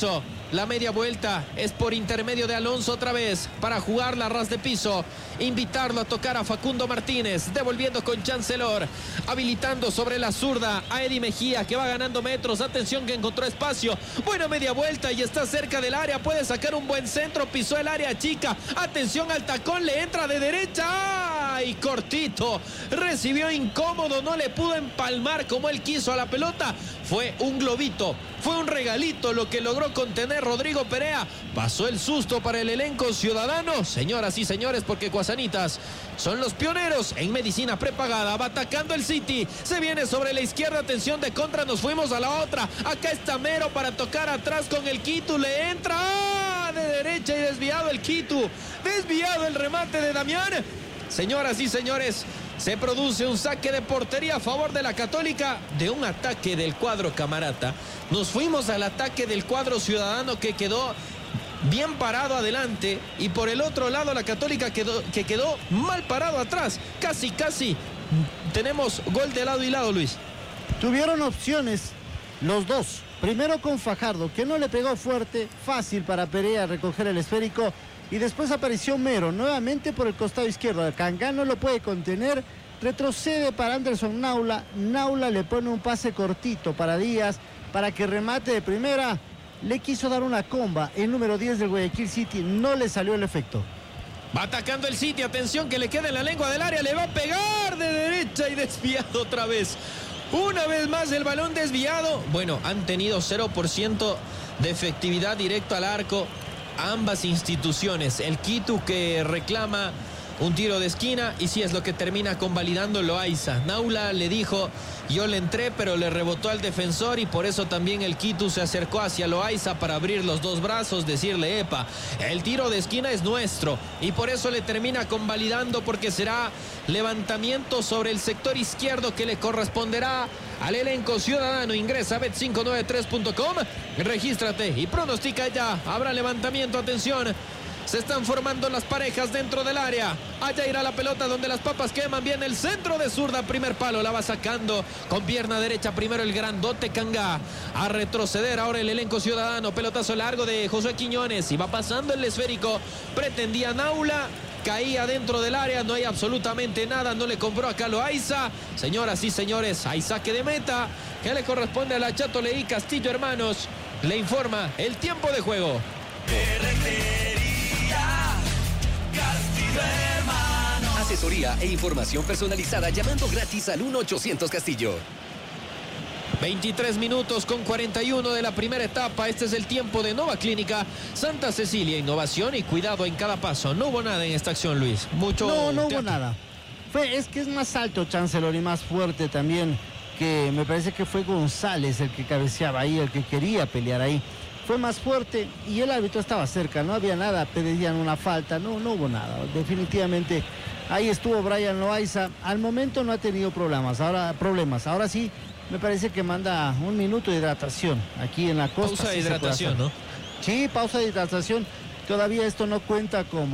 La media vuelta es por intermedio de Alonso otra vez para jugar la ras de piso. Invitarlo a tocar a Facundo Martínez, devolviendo con Chancellor, habilitando sobre la zurda a Eddie Mejía, que va ganando metros. Atención que encontró espacio. Buena media vuelta y está cerca del área. Puede sacar un buen centro. Pisó el área chica. Atención al tacón. Le entra de derecha. ¡Ay! Cortito. Recibió incómodo. No le pudo empalmar como él quiso a la pelota. Fue un globito. Fue un regalito lo que logró contener Rodrigo Perea. Pasó el susto para el elenco ciudadano. Señoras y señores, porque Guasanitas son los pioneros en medicina prepagada. Va atacando el City. Se viene sobre la izquierda. Atención de contra. Nos fuimos a la otra. Acá está Mero para tocar atrás con el Quito. Le entra. ¡Ah! De derecha y desviado el Quito. Desviado el remate de Damián. Señoras y señores, se produce un saque de portería a favor de la Católica de un ataque del cuadro camarata. Nos fuimos al ataque del cuadro ciudadano que quedó bien parado adelante y por el otro lado la Católica quedó mal parado atrás. Casi tenemos gol de lado y lado, Luis. Tuvieron opciones los dos. Primero con Fajardo, que no le pegó fuerte, fácil para Perea recoger el esférico. Y después apareció Mero, nuevamente por el costado izquierdo. Cangá no lo puede contener, retrocede para Anderson Naula. Naula le pone un pase cortito para Díaz, para que remate de primera. Le quiso dar una comba el número 10 del Guayaquil City, no le salió el efecto. Va atacando el City, atención que le queda en la lengua del área, le va a pegar de derecha y desviado otra vez. Una vez más el balón desviado. Bueno, han tenido 0% de efectividad directo al arco ambas instituciones. El Quito que reclama un tiro de esquina y sí es lo que termina convalidando Loaiza. Naula le dijo, yo le entré pero le rebotó al defensor y por eso también el Quito se acercó hacia Loaiza para abrir los dos brazos, decirle, epa, el tiro de esquina es nuestro y por eso le termina convalidando porque será levantamiento sobre el sector izquierdo que le corresponderá al elenco ciudadano. Ingresa a bet593.com, regístrate y pronostica ya. Habrá levantamiento, atención. Se están formando las parejas dentro del área. Allá irá la pelota donde las papas queman. Viene el centro de zurda, primer palo. La va sacando con pierna derecha. Primero el grandote Cangá. A retroceder ahora el elenco ciudadano. Pelotazo largo de Josué Quiñones. Y va pasando el esférico. Pretendía Naula. Caía dentro del área. No hay absolutamente nada. No le compró acá Loaiza. Señoras y señores, hay saque de meta que le corresponde a la Chato Leí Castillo Hermanos. Le informa el tiempo de juego. Asesoría e información personalizada llamando gratis al 1-800 Castillo. 23 minutos con 41 de la primera etapa. Este es el tiempo de Nova Clínica Santa Cecilia. Innovación y cuidado en cada paso. No hubo nada en esta acción, Luis. No hubo nada. Es que es más alto Chancellor y más fuerte también, que me parece que fue González el que cabeceaba ahí, el que quería pelear ahí. Fue más fuerte y el árbitro estaba cerca, no había nada, pedían una falta, no hubo nada. Definitivamente ahí estuvo Brian Loaiza. Al momento no ha tenido problemas. Ahora sí, me parece que manda un minuto de hidratación aquí en la costa. Pausa de hidratación, ¿no? Sí, pausa de hidratación. Todavía esto no cuenta con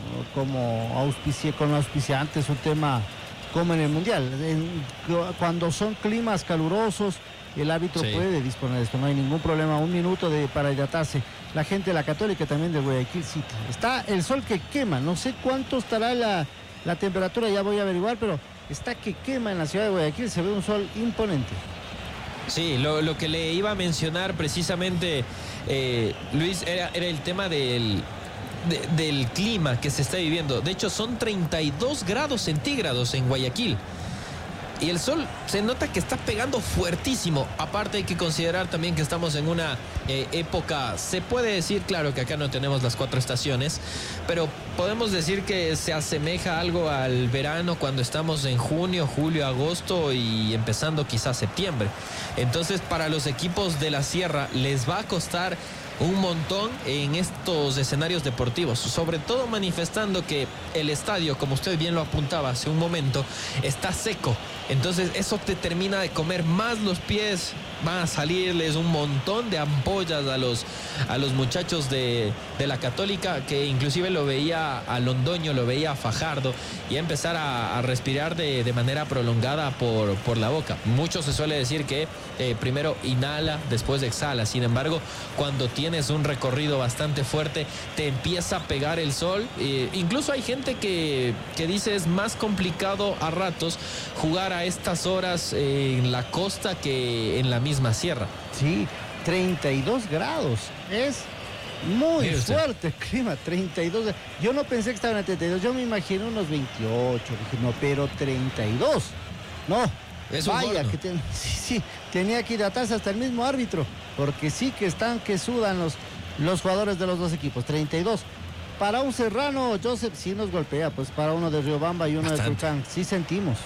auspiciantes, un tema como en el Mundial. Cuando son climas calurosos, el árbitro puede disponer de esto, no hay ningún problema. Un minuto para hidratarse. La gente de la Católica también de Guayaquil City. Está el sol que quema, no sé cuánto estará la temperatura, ya voy a averiguar, pero está que quema en la ciudad de Guayaquil, se ve un sol imponente. Sí, lo que le iba a mencionar precisamente, Luis, era el tema del clima que se está viviendo. De hecho, son 32 grados centígrados en Guayaquil. Y el sol se nota que está pegando fuertísimo. Aparte hay que considerar también que estamos en una época, se puede decir, claro que acá no tenemos las 4 estaciones, pero podemos decir que se asemeja algo al verano cuando estamos en junio, julio, agosto y empezando quizás septiembre. Entonces para los equipos de la sierra les va a costar un montón en estos escenarios deportivos, sobre todo manifestando que el estadio, como usted bien lo apuntaba hace un momento, está seco. Entonces eso te termina de comer más los pies van a salirles un montón de ampollas a los muchachos de la Católica, que inclusive lo veía a Londoño, lo veía a Fajardo, y a empezar a respirar de manera prolongada por la boca. Mucho se suele decir que primero inhala, después exhala. Sin embargo, cuando tienes un recorrido bastante fuerte, te empieza a pegar el sol. Incluso hay gente que dice es más complicado a ratos jugar a estas horas en la costa que en la misma sierra. Sí, 32 grados. Es muy fuerte el clima, 32. Yo no pensé que estaban a 32, yo me imaginé unos 28. Dije, no, pero 32. No, vaya, que sí, tenía que hidratarse hasta el mismo árbitro, porque sí que están que sudan los jugadores de los dos equipos. 32. Para un serrano, Joseph, sí nos golpea, pues para uno de Riobamba y uno de Tulcán, sí sentimos.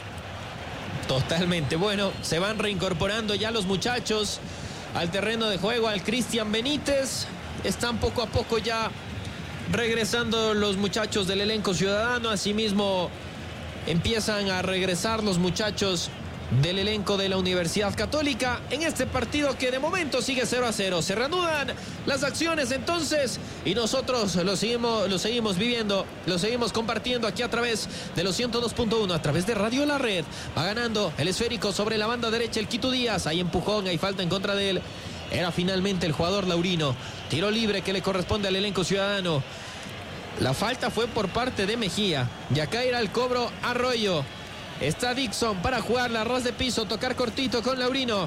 Totalmente. Bueno, se van reincorporando ya los muchachos al terreno de juego, al Cristian Benítez. Están poco a poco ya regresando los muchachos del elenco ciudadano. Asimismo, empiezan a regresar los muchachos del elenco de la Universidad Católica en este partido que de momento sigue 0-0. Se reanudan las acciones entonces y nosotros lo seguimos viviendo, lo seguimos compartiendo aquí a través de los 102.1, a través de Radio La Red. Va ganando el esférico sobre la banda derecha el Quito Díaz. Hay empujón, hay falta en contra de él. Era finalmente el jugador Laurino. Tiro libre que le corresponde al elenco ciudadano. La falta fue por parte de Mejía y acá irá el cobro Arroyo. Está Dixon para jugar la ras de piso, tocar cortito con Laurino.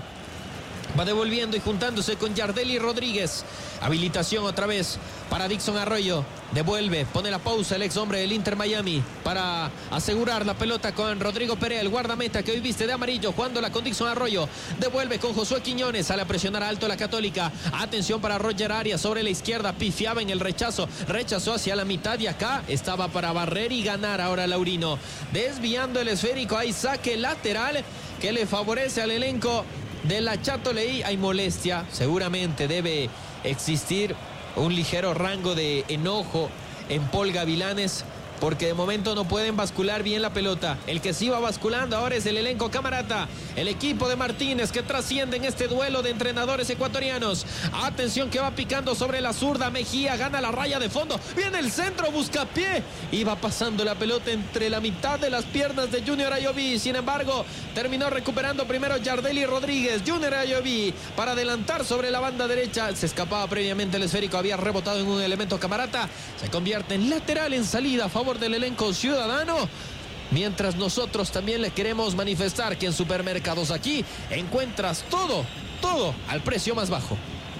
Va devolviendo y juntándose con Yardelli Rodríguez. Habilitación otra vez para Dixon Arroyo. Devuelve, pone la pausa el ex hombre del Inter Miami para asegurar la pelota con Rodrigo Perea, el guardameta que hoy viste de amarillo, jugándola con Dixon Arroyo. Devuelve con Josué Quiñones, sale a presionar alto la Católica. Atención para Roger Arias sobre la izquierda, pifiaba en el rechazo, rechazó hacia la mitad y acá estaba para barrer y ganar ahora Laurino. Desviando el esférico, hay saque lateral que le favorece al elenco de la Châteauleí. Hay molestia, seguramente debe existir un ligero rango de enojo en Paul Gavilanes, porque de momento no pueden bascular bien la pelota. El que sí va basculando ahora es el elenco Camarata, el equipo de Martínez, que trasciende en este duelo de entrenadores ecuatorianos. Atención que va picando sobre la zurda, Mejía gana la raya de fondo, viene el centro, busca pie y va pasando la pelota entre la mitad de las piernas de Junior Ayoví. Sin embargo, terminó recuperando primero Yardelli Rodríguez. Junior Ayoví para adelantar sobre la banda derecha, se escapaba previamente el esférico, había rebotado en un elemento Camarata, se convierte en lateral en salida a favor del elenco ciudadano. Mientras nosotros también le queremos manifestar que en Supermercados Aquí encuentras todo al precio más bajo.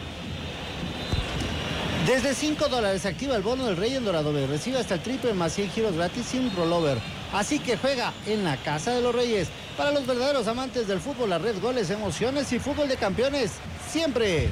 Desde $5 activa el bono del Rey en Dorado B. Recibe hasta el triple más 100 giros gratis sin rollover. Así que juega en la Casa de los Reyes. Para los verdaderos amantes del fútbol, la red, goles, emociones y fútbol de campeones siempre.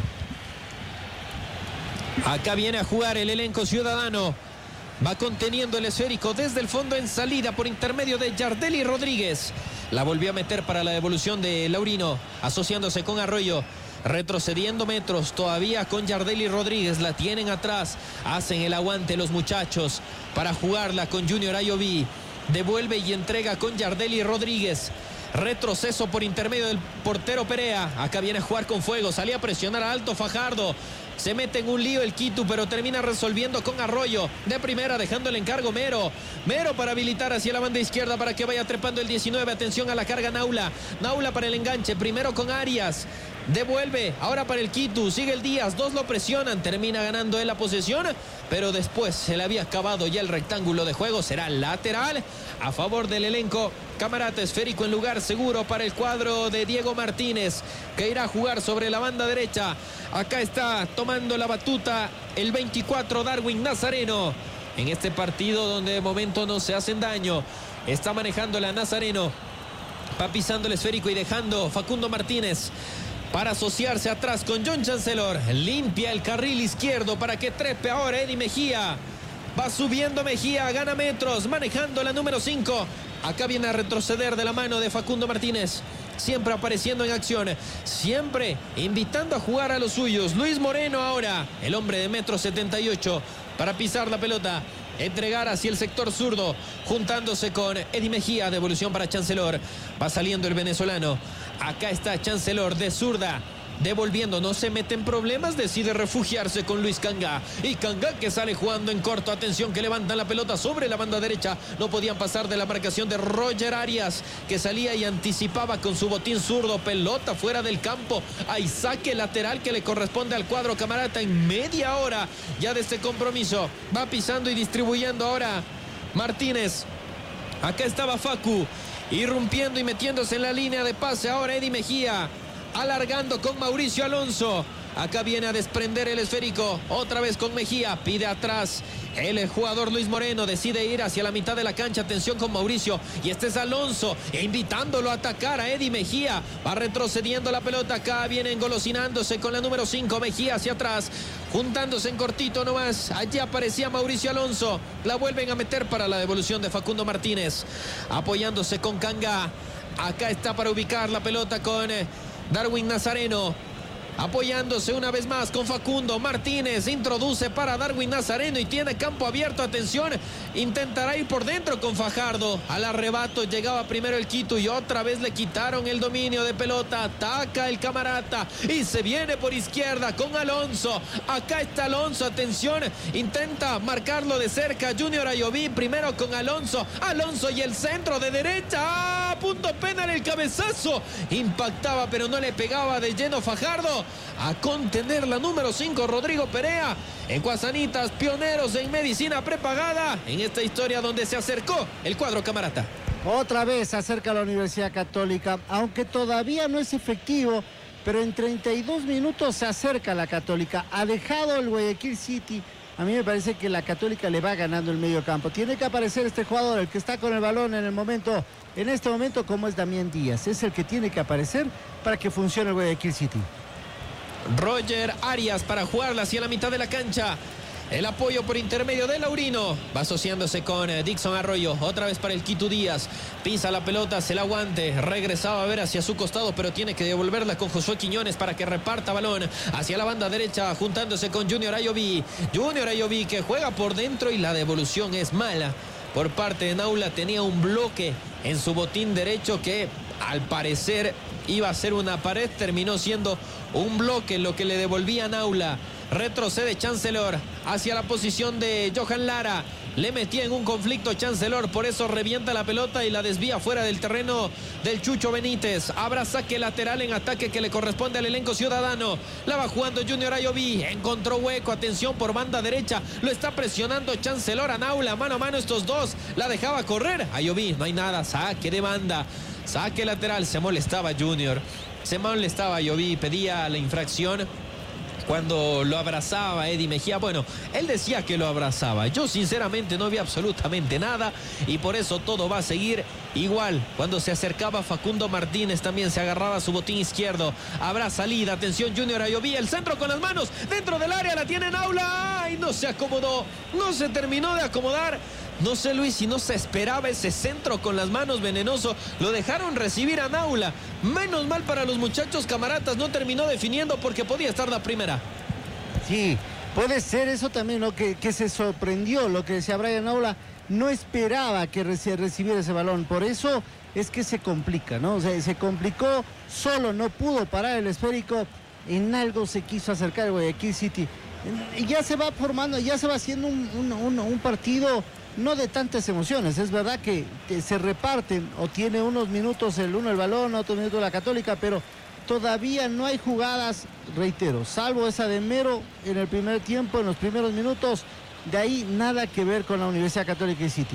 Acá viene a jugar el elenco ciudadano. Va conteniendo el esférico desde el fondo en salida por intermedio de Yardelli Rodríguez. La volvió a meter para la devolución de Laurino, asociándose con Arroyo. Retrocediendo metros todavía con Yardelli Rodríguez. La tienen atrás. Hacen el aguante los muchachos para jugarla con Junior Ayoví. Devuelve y entrega con Yardelli Rodríguez. Retroceso por intermedio del portero Perea. Acá viene a jugar con fuego. Salía a presionar a alto Fajardo. Se mete en un lío el Quito, pero termina resolviendo con Arroyo. De primera, dejando el encargo Mero. Mero para habilitar hacia la banda izquierda para que vaya trepando el 19. Atención a la carga Naula. Naula para el enganche. Primero con Arias. Devuelve. Ahora para el Quito. Sigue el Díaz. Dos lo presionan. Termina ganando en la posesión. Pero después se le había acabado ya el rectángulo de juego. Será lateral a favor del elenco Camarata. Esférico en lugar seguro para el cuadro de Diego Martínez, que irá a jugar sobre la banda derecha. Acá está tomando la batuta el 24 Darwin Nazareno. En este partido donde de momento no se hacen daño. Está manejando la Nazareno. Va pisando el esférico y dejando Facundo Martínez para asociarse atrás con John Chancellor. Limpia el carril izquierdo para que trepe ahora Eddie Mejía. Va subiendo Mejía, gana metros, manejando la número 5. Acá viene a retroceder de la mano de Facundo Martínez. Siempre apareciendo en acción, siempre invitando a jugar a los suyos. Luis Moreno ahora, el hombre de 1,78 m, para pisar la pelota. Entregar hacia el sector zurdo, juntándose con Eddie Mejía. Devolución para Chancellor. Va saliendo el venezolano. Acá está Chancellor de zurda. devolviendo, no se mete en problemas, decide refugiarse con Luis Cangá. Y Cangá que sale jugando en corto, atención que levantan la pelota sobre la banda derecha. No podían pasar de la marcación de Roger Arias, que salía y anticipaba con su botín zurdo. Pelota fuera del campo. Hay saque lateral que le corresponde al cuadro camarata en media hora ya de este compromiso. Va pisando y distribuyendo ahora Martínez. Acá estaba Facu, irrumpiendo y metiéndose en la línea de pase. Ahora Eddie Mejía, alargando con Mauricio Alonso. Acá viene a desprender el esférico. Otra vez con Mejía. Pide atrás. El jugador Luis Moreno decide ir hacia la mitad de la cancha. Atención con Mauricio. Y este es Alonso, invitándolo a atacar a Eddie Mejía. Va retrocediendo la pelota. Acá viene engolosinándose con la número 5. Mejía hacia atrás. Juntándose en cortito nomás. Allí aparecía Mauricio Alonso. La vuelven a meter para la devolución de Facundo Martínez. Apoyándose con Cangá. Acá está para ubicar la pelota con Darwin Nazareno. Apoyándose una vez más con Facundo Martínez. Introduce para Darwin Nazareno y tiene campo abierto. Atención, intentará ir por dentro con Fajardo. Al arrebato llegaba primero el Quito y otra vez le quitaron el dominio de pelota. Ataca el camarata y se viene por izquierda con Alonso. Acá está Alonso, atención, intenta marcarlo de cerca Junior Ayoví. Primero con Alonso. Alonso y el centro de derecha. ¡Ah! Punto penal, el cabezazo. Impactaba pero no le pegaba de lleno Fajardo. A contener la número 5 Rodrigo Perea. En Guasanitas, pioneros en medicina prepagada en esta historia donde se acercó el cuadro camarata. Otra vez se acerca a la Universidad Católica, aunque todavía no es efectivo, pero en 32 minutos se acerca a la Católica. Ha dejado el Guayaquil City. A mí me parece que la Católica le va ganando el medio campo. Tiene que aparecer este jugador, el que está con el balón en este momento, como es Damián Díaz. Es el que tiene que aparecer para que funcione el Guayaquil City. Roger Arias para jugarla hacia la mitad de la cancha. El apoyo por intermedio de Laurino. Va asociándose con Dixon Arroyo. Otra vez para el Quito Díaz. Pisa la pelota, se la aguante. Regresaba a ver hacia su costado, pero tiene que devolverla con Josué Quiñones para que reparta balón hacia la banda derecha, juntándose con Junior Ayoví. Junior Ayoví que juega por dentro y la devolución es mala. Por parte de Naula tenía un bloque en su botín derecho que al parecer iba a ser una pared. Terminó siendo un bloque lo que le devolvía Naula. Retrocede Chancellor hacia la posición de Johan Lara. Le metía en un conflicto Chancellor, por eso revienta la pelota y la desvía fuera del terreno del Chucho Benítez. Habrá saque lateral en ataque que le corresponde al elenco ciudadano. La va jugando Junior Ayoví. Encontró hueco, atención por banda derecha. Lo está presionando Chancellor a Naula. Mano a mano estos dos. La dejaba correr. Ayoví, no hay nada. Saque de banda. Saque lateral. Se molestaba Junior. Se molestaba Ayoví. Pedía la infracción cuando lo abrazaba Eddie Mejía. Bueno, él decía que lo abrazaba. Yo sinceramente no vi absolutamente nada y por eso todo va a seguir igual. Cuando se acercaba Facundo Martínez también se agarraba su botín izquierdo. Habrá salida, atención Junior Ayoví, el centro con las manos dentro del área, la tiene Naula. ¡Ay! No se acomodó, no se terminó de acomodar. No sé, Luis, si no se esperaba ese centro con las manos venenoso. Lo dejaron recibir a Naula. Menos mal para los muchachos camaratas. No terminó definiendo porque podía estar la primera. Sí, puede ser eso también, ¿no? Que se sorprendió lo que decía Brian Naula. No esperaba que recibiera ese balón. Por eso es que se complica, ¿no? O sea, se complicó. Solo no pudo parar el esférico. En algo se quiso acercar el Guayaquil City. Y ya se va formando, ya se va haciendo un partido no de tantas emociones. Es verdad que se reparten o tiene unos minutos el uno el balón, otros minutos la Católica, pero todavía no hay jugadas, reitero, salvo esa de Mero en el primer tiempo, en los primeros minutos. De ahí nada que ver con la Universidad Católica y City.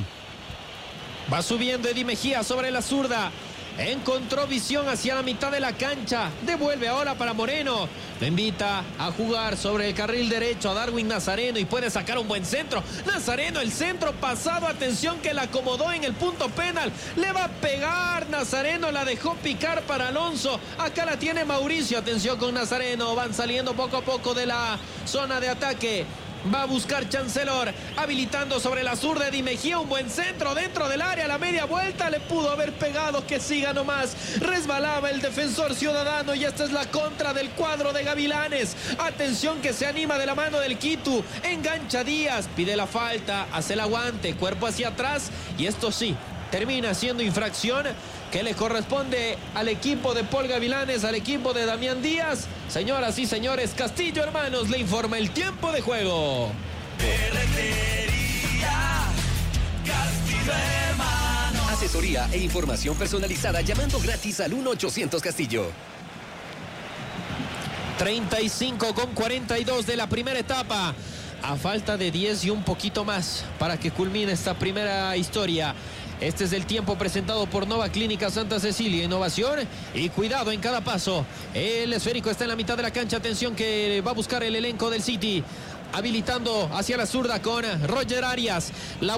Va subiendo Eddie Mejía sobre la zurda. Encontró visión hacia la mitad de la cancha. Devuelve ahora para Moreno. Lo invita a jugar sobre el carril derecho a Darwin Nazareno y puede sacar un buen centro. Nazareno, el centro pasado. Atención que la acomodó en el punto penal. Le va a pegar Nazareno. La dejó picar para Alonso. Acá la tiene Mauricio. Atención con Nazareno. Van saliendo poco a poco de la zona de ataque. Va a buscar Chancellor, habilitando sobre la zurda de Mejía, un buen centro dentro del área, la media vuelta, le pudo haber pegado, que siga nomás, resbalaba el defensor ciudadano y esta es la contra del cuadro de Gavilanes. Atención que se anima de la mano del Quito, engancha Díaz, pide la falta, hace el aguante, cuerpo hacia atrás y esto sí, termina siendo infracción que le corresponde al equipo de Paul Gavilanes, al equipo de Damián Díaz. Señoras y señores, Castillo Hermanos le informa el tiempo de juego. Castillo Hermanos. Asesoría e información personalizada llamando gratis al 1-800 Castillo. 35:42 de la primera etapa. A falta de 10 y un poquito más para que culmine esta primera historia. Este es el tiempo presentado por Nova Clínica Santa Cecilia. Innovación y cuidado en cada paso. El esférico está en la mitad de la cancha. Atención que va a buscar el elenco del City. Habilitando hacia la zurda con Roger Arias.